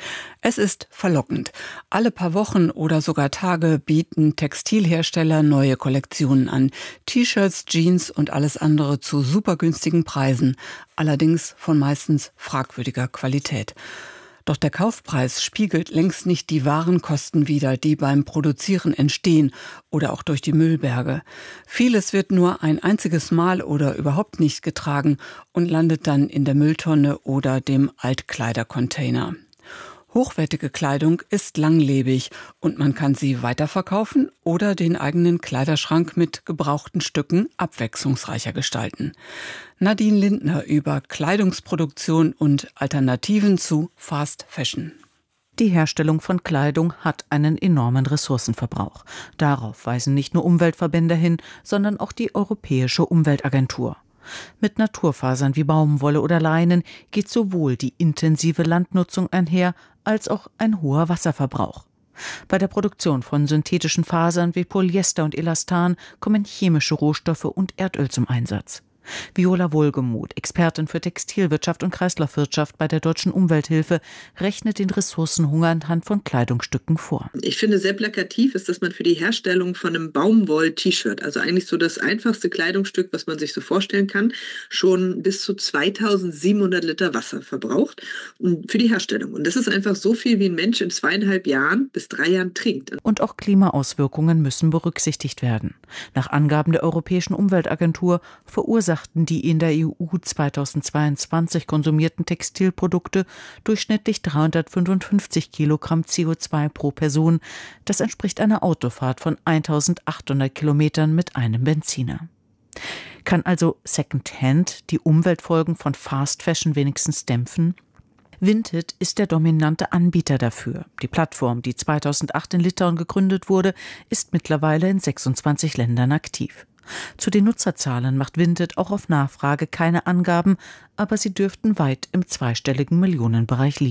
Es ist verlockend. Alle paar Wochen oder sogar Tage bieten Textilhersteller neue Kollektionen an. T-Shirts, Jeans und alles andere zu super günstigen Preisen. Allerdings von meistens fragwürdiger Qualität. Doch der Kaufpreis spiegelt längst nicht die wahren Kosten wider, die beim Produzieren entstehen oder auch durch die Müllberge. Vieles wird nur ein einziges Mal oder überhaupt nicht getragen und landet dann in der Mülltonne oder dem Altkleidercontainer. Hochwertige Kleidung ist langlebig und man kann sie weiterverkaufen oder den eigenen Kleiderschrank mit gebrauchten Stücken abwechslungsreicher gestalten. Nadine Lindner über Kleidungsproduktion und Alternativen zu Fast Fashion. Die Herstellung von Kleidung hat einen enormen Ressourcenverbrauch. Darauf weisen nicht nur Umweltverbände hin, sondern auch die Europäische Umweltagentur. Mit Naturfasern wie Baumwolle oder Leinen geht sowohl die intensive Landnutzung einher, als auch ein hoher Wasserverbrauch. Bei der Produktion von synthetischen Fasern wie Polyester und Elastan kommen chemische Rohstoffe und Erdöl zum Einsatz. Viola Wohlgemuth, Expertin für Textilwirtschaft und Kreislaufwirtschaft bei der Deutschen Umwelthilfe, rechnet den Ressourcenhunger anhand von Kleidungsstücken vor. Ich finde, sehr plakativ ist, dass man für die Herstellung von einem Baumwoll-T-Shirt, also eigentlich so das einfachste Kleidungsstück, was man sich so vorstellen kann, schon bis zu zweitausendsiebenhundert Liter Wasser verbraucht und für die Herstellung. Und das ist einfach so viel, wie ein Mensch in zweieinhalb Jahren bis drei Jahren trinkt. Und auch Klimaauswirkungen müssen berücksichtigt werden. Nach Angaben der Europäischen Umweltagentur verursacht die in der E U zweitausendzweiundzwanzig konsumierten Textilprodukte durchschnittlich dreihundertfünfundfünfzig Kilogramm C O zwei pro Person. Das entspricht einer Autofahrt von eintausendachthundert Kilometern mit einem Benziner. Kann also Secondhand die Umweltfolgen von Fast Fashion wenigstens dämpfen? Vinted ist der dominante Anbieter dafür. Die Plattform, die zweitausendacht in Litauen gegründet wurde, ist mittlerweile in sechsundzwanzig Ländern aktiv. Zu den Nutzerzahlen macht Vinted auch auf Nachfrage keine Angaben, aber sie dürften weit im zweistelligen Millionenbereich liegen.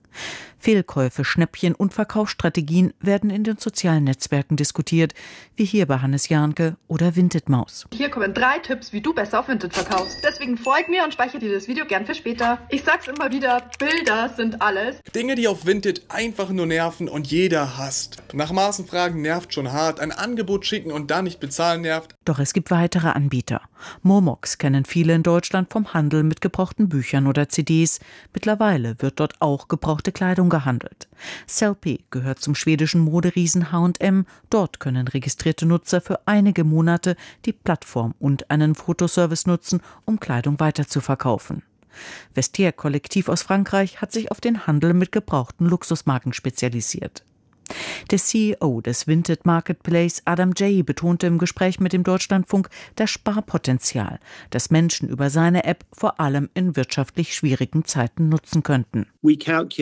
Fehlkäufe, Schnäppchen und Verkaufsstrategien werden in den sozialen Netzwerken diskutiert, wie hier bei Hannes Jahnke oder Vinted Maus. Hier kommen drei Tipps, wie du besser auf Vinted verkaufst. Deswegen folg mir und speichere dir das Video gern für später. Ich sag's immer wieder, Bilder sind alles. Dinge, die auf Vinted einfach nur nerven und jeder hasst. Nach Maßen fragen nervt schon hart, ein Angebot schicken und dann nicht bezahlen nervt. Doch es gibt weitere Anbieter. Momox kennen viele in Deutschland vom Handel mit gebrauchten Büchern oder C Ds. Mittlerweile wird dort auch gebrauchte Kleidung gehandelt. Sellpy gehört zum schwedischen Moderiesen H und M. Dort können registrierte Nutzer für einige Monate die Plattform und einen Fotoservice nutzen, um Kleidung weiterzuverkaufen. Vestiaire Kollektiv aus Frankreich hat sich auf den Handel mit gebrauchten Luxusmarken spezialisiert. Der C E O des Vinted Marketplace, Adam Jay, betonte im Gespräch mit dem Deutschlandfunk das Sparpotenzial, das Menschen über seine App vor allem in wirtschaftlich schwierigen Zeiten nutzen könnten. Wir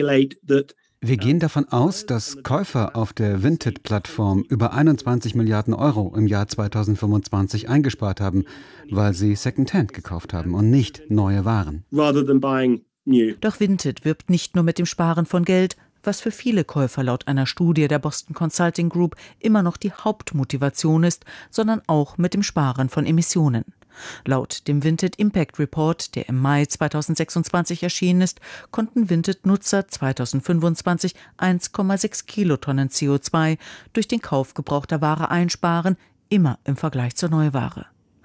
gehen davon aus, dass Käufer auf der Vinted-Plattform über einundzwanzig Milliarden Euro im Jahr zweitausendfünfundzwanzig eingespart haben, weil sie Secondhand gekauft haben und nicht neue Waren. Doch Vinted wirbt nicht nur mit dem Sparen von Geld, was für viele Käufer laut einer Studie der Boston Consulting Group immer noch die Hauptmotivation ist, sondern auch mit dem Sparen von Emissionen. Laut dem Vinted Impact Report, der im Mai zweitausendsechsundzwanzig erschienen ist, konnten Vinted-Nutzer zweitausendfünfundzwanzig eins Komma sechs Kilotonnen C O zwei durch den Kauf gebrauchter Ware einsparen, immer im Vergleich zur Neuware.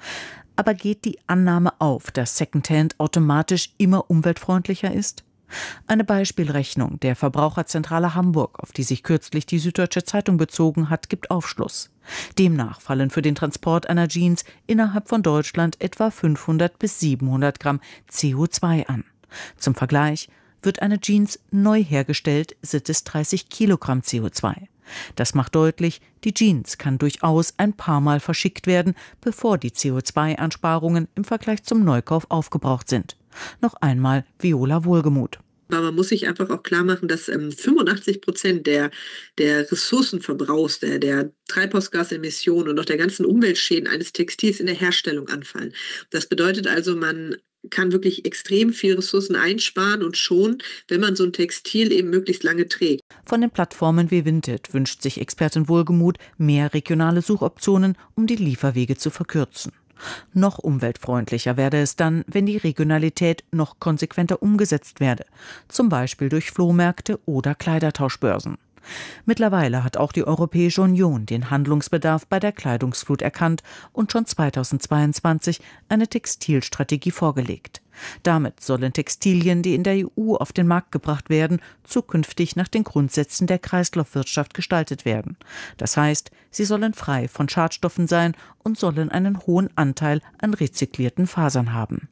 Aber geht die Annahme auf, dass Secondhand automatisch immer umweltfreundlicher ist? Eine Beispielrechnung der Verbraucherzentrale Hamburg, auf die sich kürzlich die Süddeutsche Zeitung bezogen hat, gibt Aufschluss. Demnach fallen für den Transport einer Jeans innerhalb von Deutschland etwa fünfhundert bis siebenhundert Gramm C O zwei an. Zum Vergleich: wird eine Jeans neu hergestellt, sind es dreißig Kilogramm C O zwei. Das macht deutlich, die Jeans kann durchaus ein paar Mal verschickt werden, bevor die C O zwei Einsparungen im Vergleich zum Neukauf aufgebraucht sind. Noch einmal Viola Wohlgemuth. Aber man muss sich einfach auch klar machen, dass ähm, fünfundachtzig Prozent der, der Ressourcenverbrauchs, der, der Treibhausgasemissionen und auch der ganzen Umweltschäden eines Textils in der Herstellung anfallen. Das bedeutet also, man kann wirklich extrem viel Ressourcen einsparen und schon, wenn man so ein Textil eben möglichst lange trägt. Von den Plattformen wie Vinted wünscht sich Expertin Wohlgemuth mehr regionale Suchoptionen, um die Lieferwege zu verkürzen. Noch umweltfreundlicher werde es dann, wenn die Regionalität noch konsequenter umgesetzt werde, zum Beispiel durch Flohmärkte oder Kleidertauschbörsen. Mittlerweile hat auch die Europäische Union den Handlungsbedarf bei der Kleidungsflut erkannt und schon zweitausendzweiundzwanzig eine Textilstrategie vorgelegt. Damit sollen Textilien, die in der E U auf den Markt gebracht werden, zukünftig nach den Grundsätzen der Kreislaufwirtschaft gestaltet werden. Das heißt, sie sollen frei von Schadstoffen sein und sollen einen hohen Anteil an rezyklierten Fasern haben.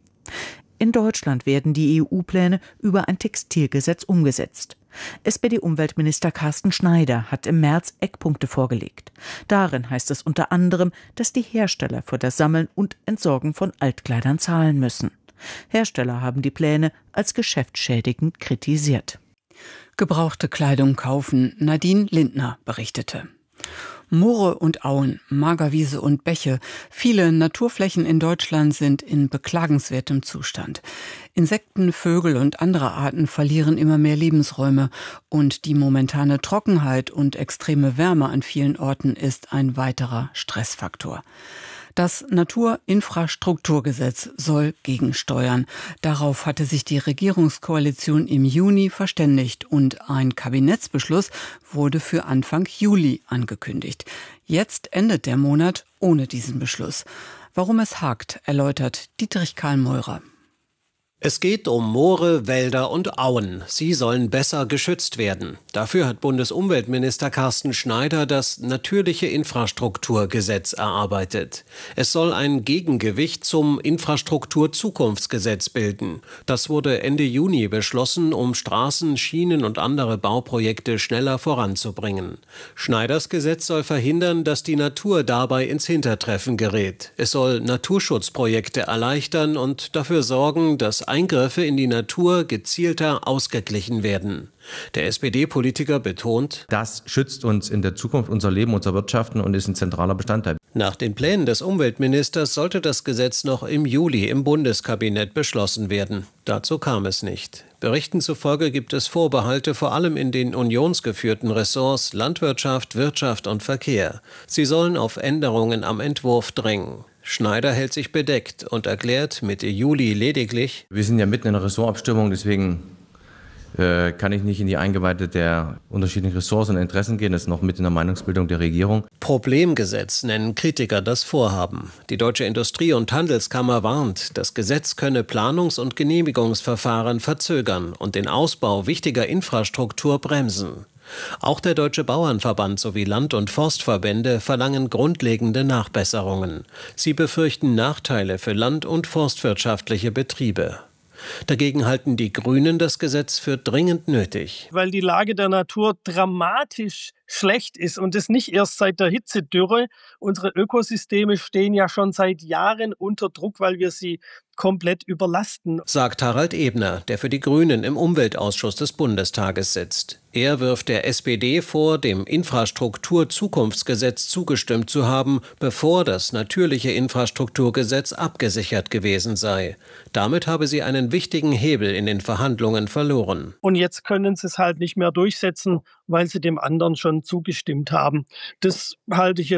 In Deutschland werden die E U-Pläne über ein Textilgesetz umgesetzt. S P D-Umweltminister Carsten Schneider hat im März Eckpunkte vorgelegt. Darin heißt es unter anderem, dass die Hersteller für das Sammeln und Entsorgen von Altkleidern zahlen müssen. Hersteller haben die Pläne als geschäftsschädigend kritisiert. Gebrauchte Kleidung kaufen, Nadine Lindner berichtete. Moore und Auen, Magerwiese und Bäche, viele Naturflächen in Deutschland sind in beklagenswertem Zustand. Insekten, Vögel und andere Arten verlieren immer mehr Lebensräume und die momentane Trockenheit und extreme Wärme an vielen Orten ist ein weiterer Stressfaktor. Das Naturinfrastrukturgesetz soll gegensteuern. Darauf hatte sich die Regierungskoalition im Juni verständigt und ein Kabinettsbeschluss wurde für Anfang Juli angekündigt. Jetzt endet der Monat ohne diesen Beschluss. Warum es hakt, erläutert Dietrich Karl-Meurer. Es geht um Moore, Wälder und Auen. Sie sollen besser geschützt werden. Dafür hat Bundesumweltminister Carsten Schneider das Natürliche Infrastrukturgesetz erarbeitet. Es soll ein Gegengewicht zum Infrastrukturzukunftsgesetz bilden. Das wurde Ende Juni beschlossen, um Straßen, Schienen und andere Bauprojekte schneller voranzubringen. Schneiders Gesetz soll verhindern, dass die Natur dabei ins Hintertreffen gerät. Es soll Naturschutzprojekte erleichtern und dafür sorgen, dass Eingriffe in die Natur gezielter ausgeglichen werden. Der S P D-Politiker betont: Das schützt uns in der Zukunft unser Leben, unser Wirtschaften und ist ein zentraler Bestandteil. Nach den Plänen des Umweltministers sollte das Gesetz noch im Juli im Bundeskabinett beschlossen werden. Dazu kam es nicht. Berichten zufolge gibt es Vorbehalte vor allem in den unionsgeführten Ressorts Landwirtschaft, Wirtschaft und Verkehr. Sie sollen auf Änderungen am Entwurf drängen. Schneider hält sich bedeckt und erklärt Mitte Juli lediglich: Wir sind ja mitten in einer Ressortabstimmung, deswegen äh, kann ich nicht in die Eingeweihte der unterschiedlichen Ressorts und Interessen gehen. Das ist noch mit in der Meinungsbildung der Regierung. Problemgesetz nennen Kritiker das Vorhaben. Die Deutsche Industrie- und Handelskammer warnt, das Gesetz könne Planungs- und Genehmigungsverfahren verzögern und den Ausbau wichtiger Infrastruktur bremsen. Auch der Deutsche Bauernverband sowie Land- und Forstverbände verlangen grundlegende Nachbesserungen. Sie befürchten Nachteile für land- und forstwirtschaftliche Betriebe. Dagegen halten die Grünen das Gesetz für dringend nötig. Weil die Lage der Natur dramatisch schlecht ist und das nicht erst seit der Hitzedürre. Unsere Ökosysteme stehen ja schon seit Jahren unter Druck, weil wir sie komplett überlasten, sagt Harald Ebner, der für die Grünen im Umweltausschuss des Bundestages sitzt. Er wirft der S P D vor, dem Infrastrukturzukunftsgesetz zugestimmt zu haben, bevor das natürliche Infrastrukturgesetz abgesichert gewesen sei. Damit habe sie einen wichtigen Hebel in den Verhandlungen verloren. Und jetzt können sie es halt nicht mehr durchsetzen, weil sie dem anderen schon zugestimmt haben. Das halte ich jetzt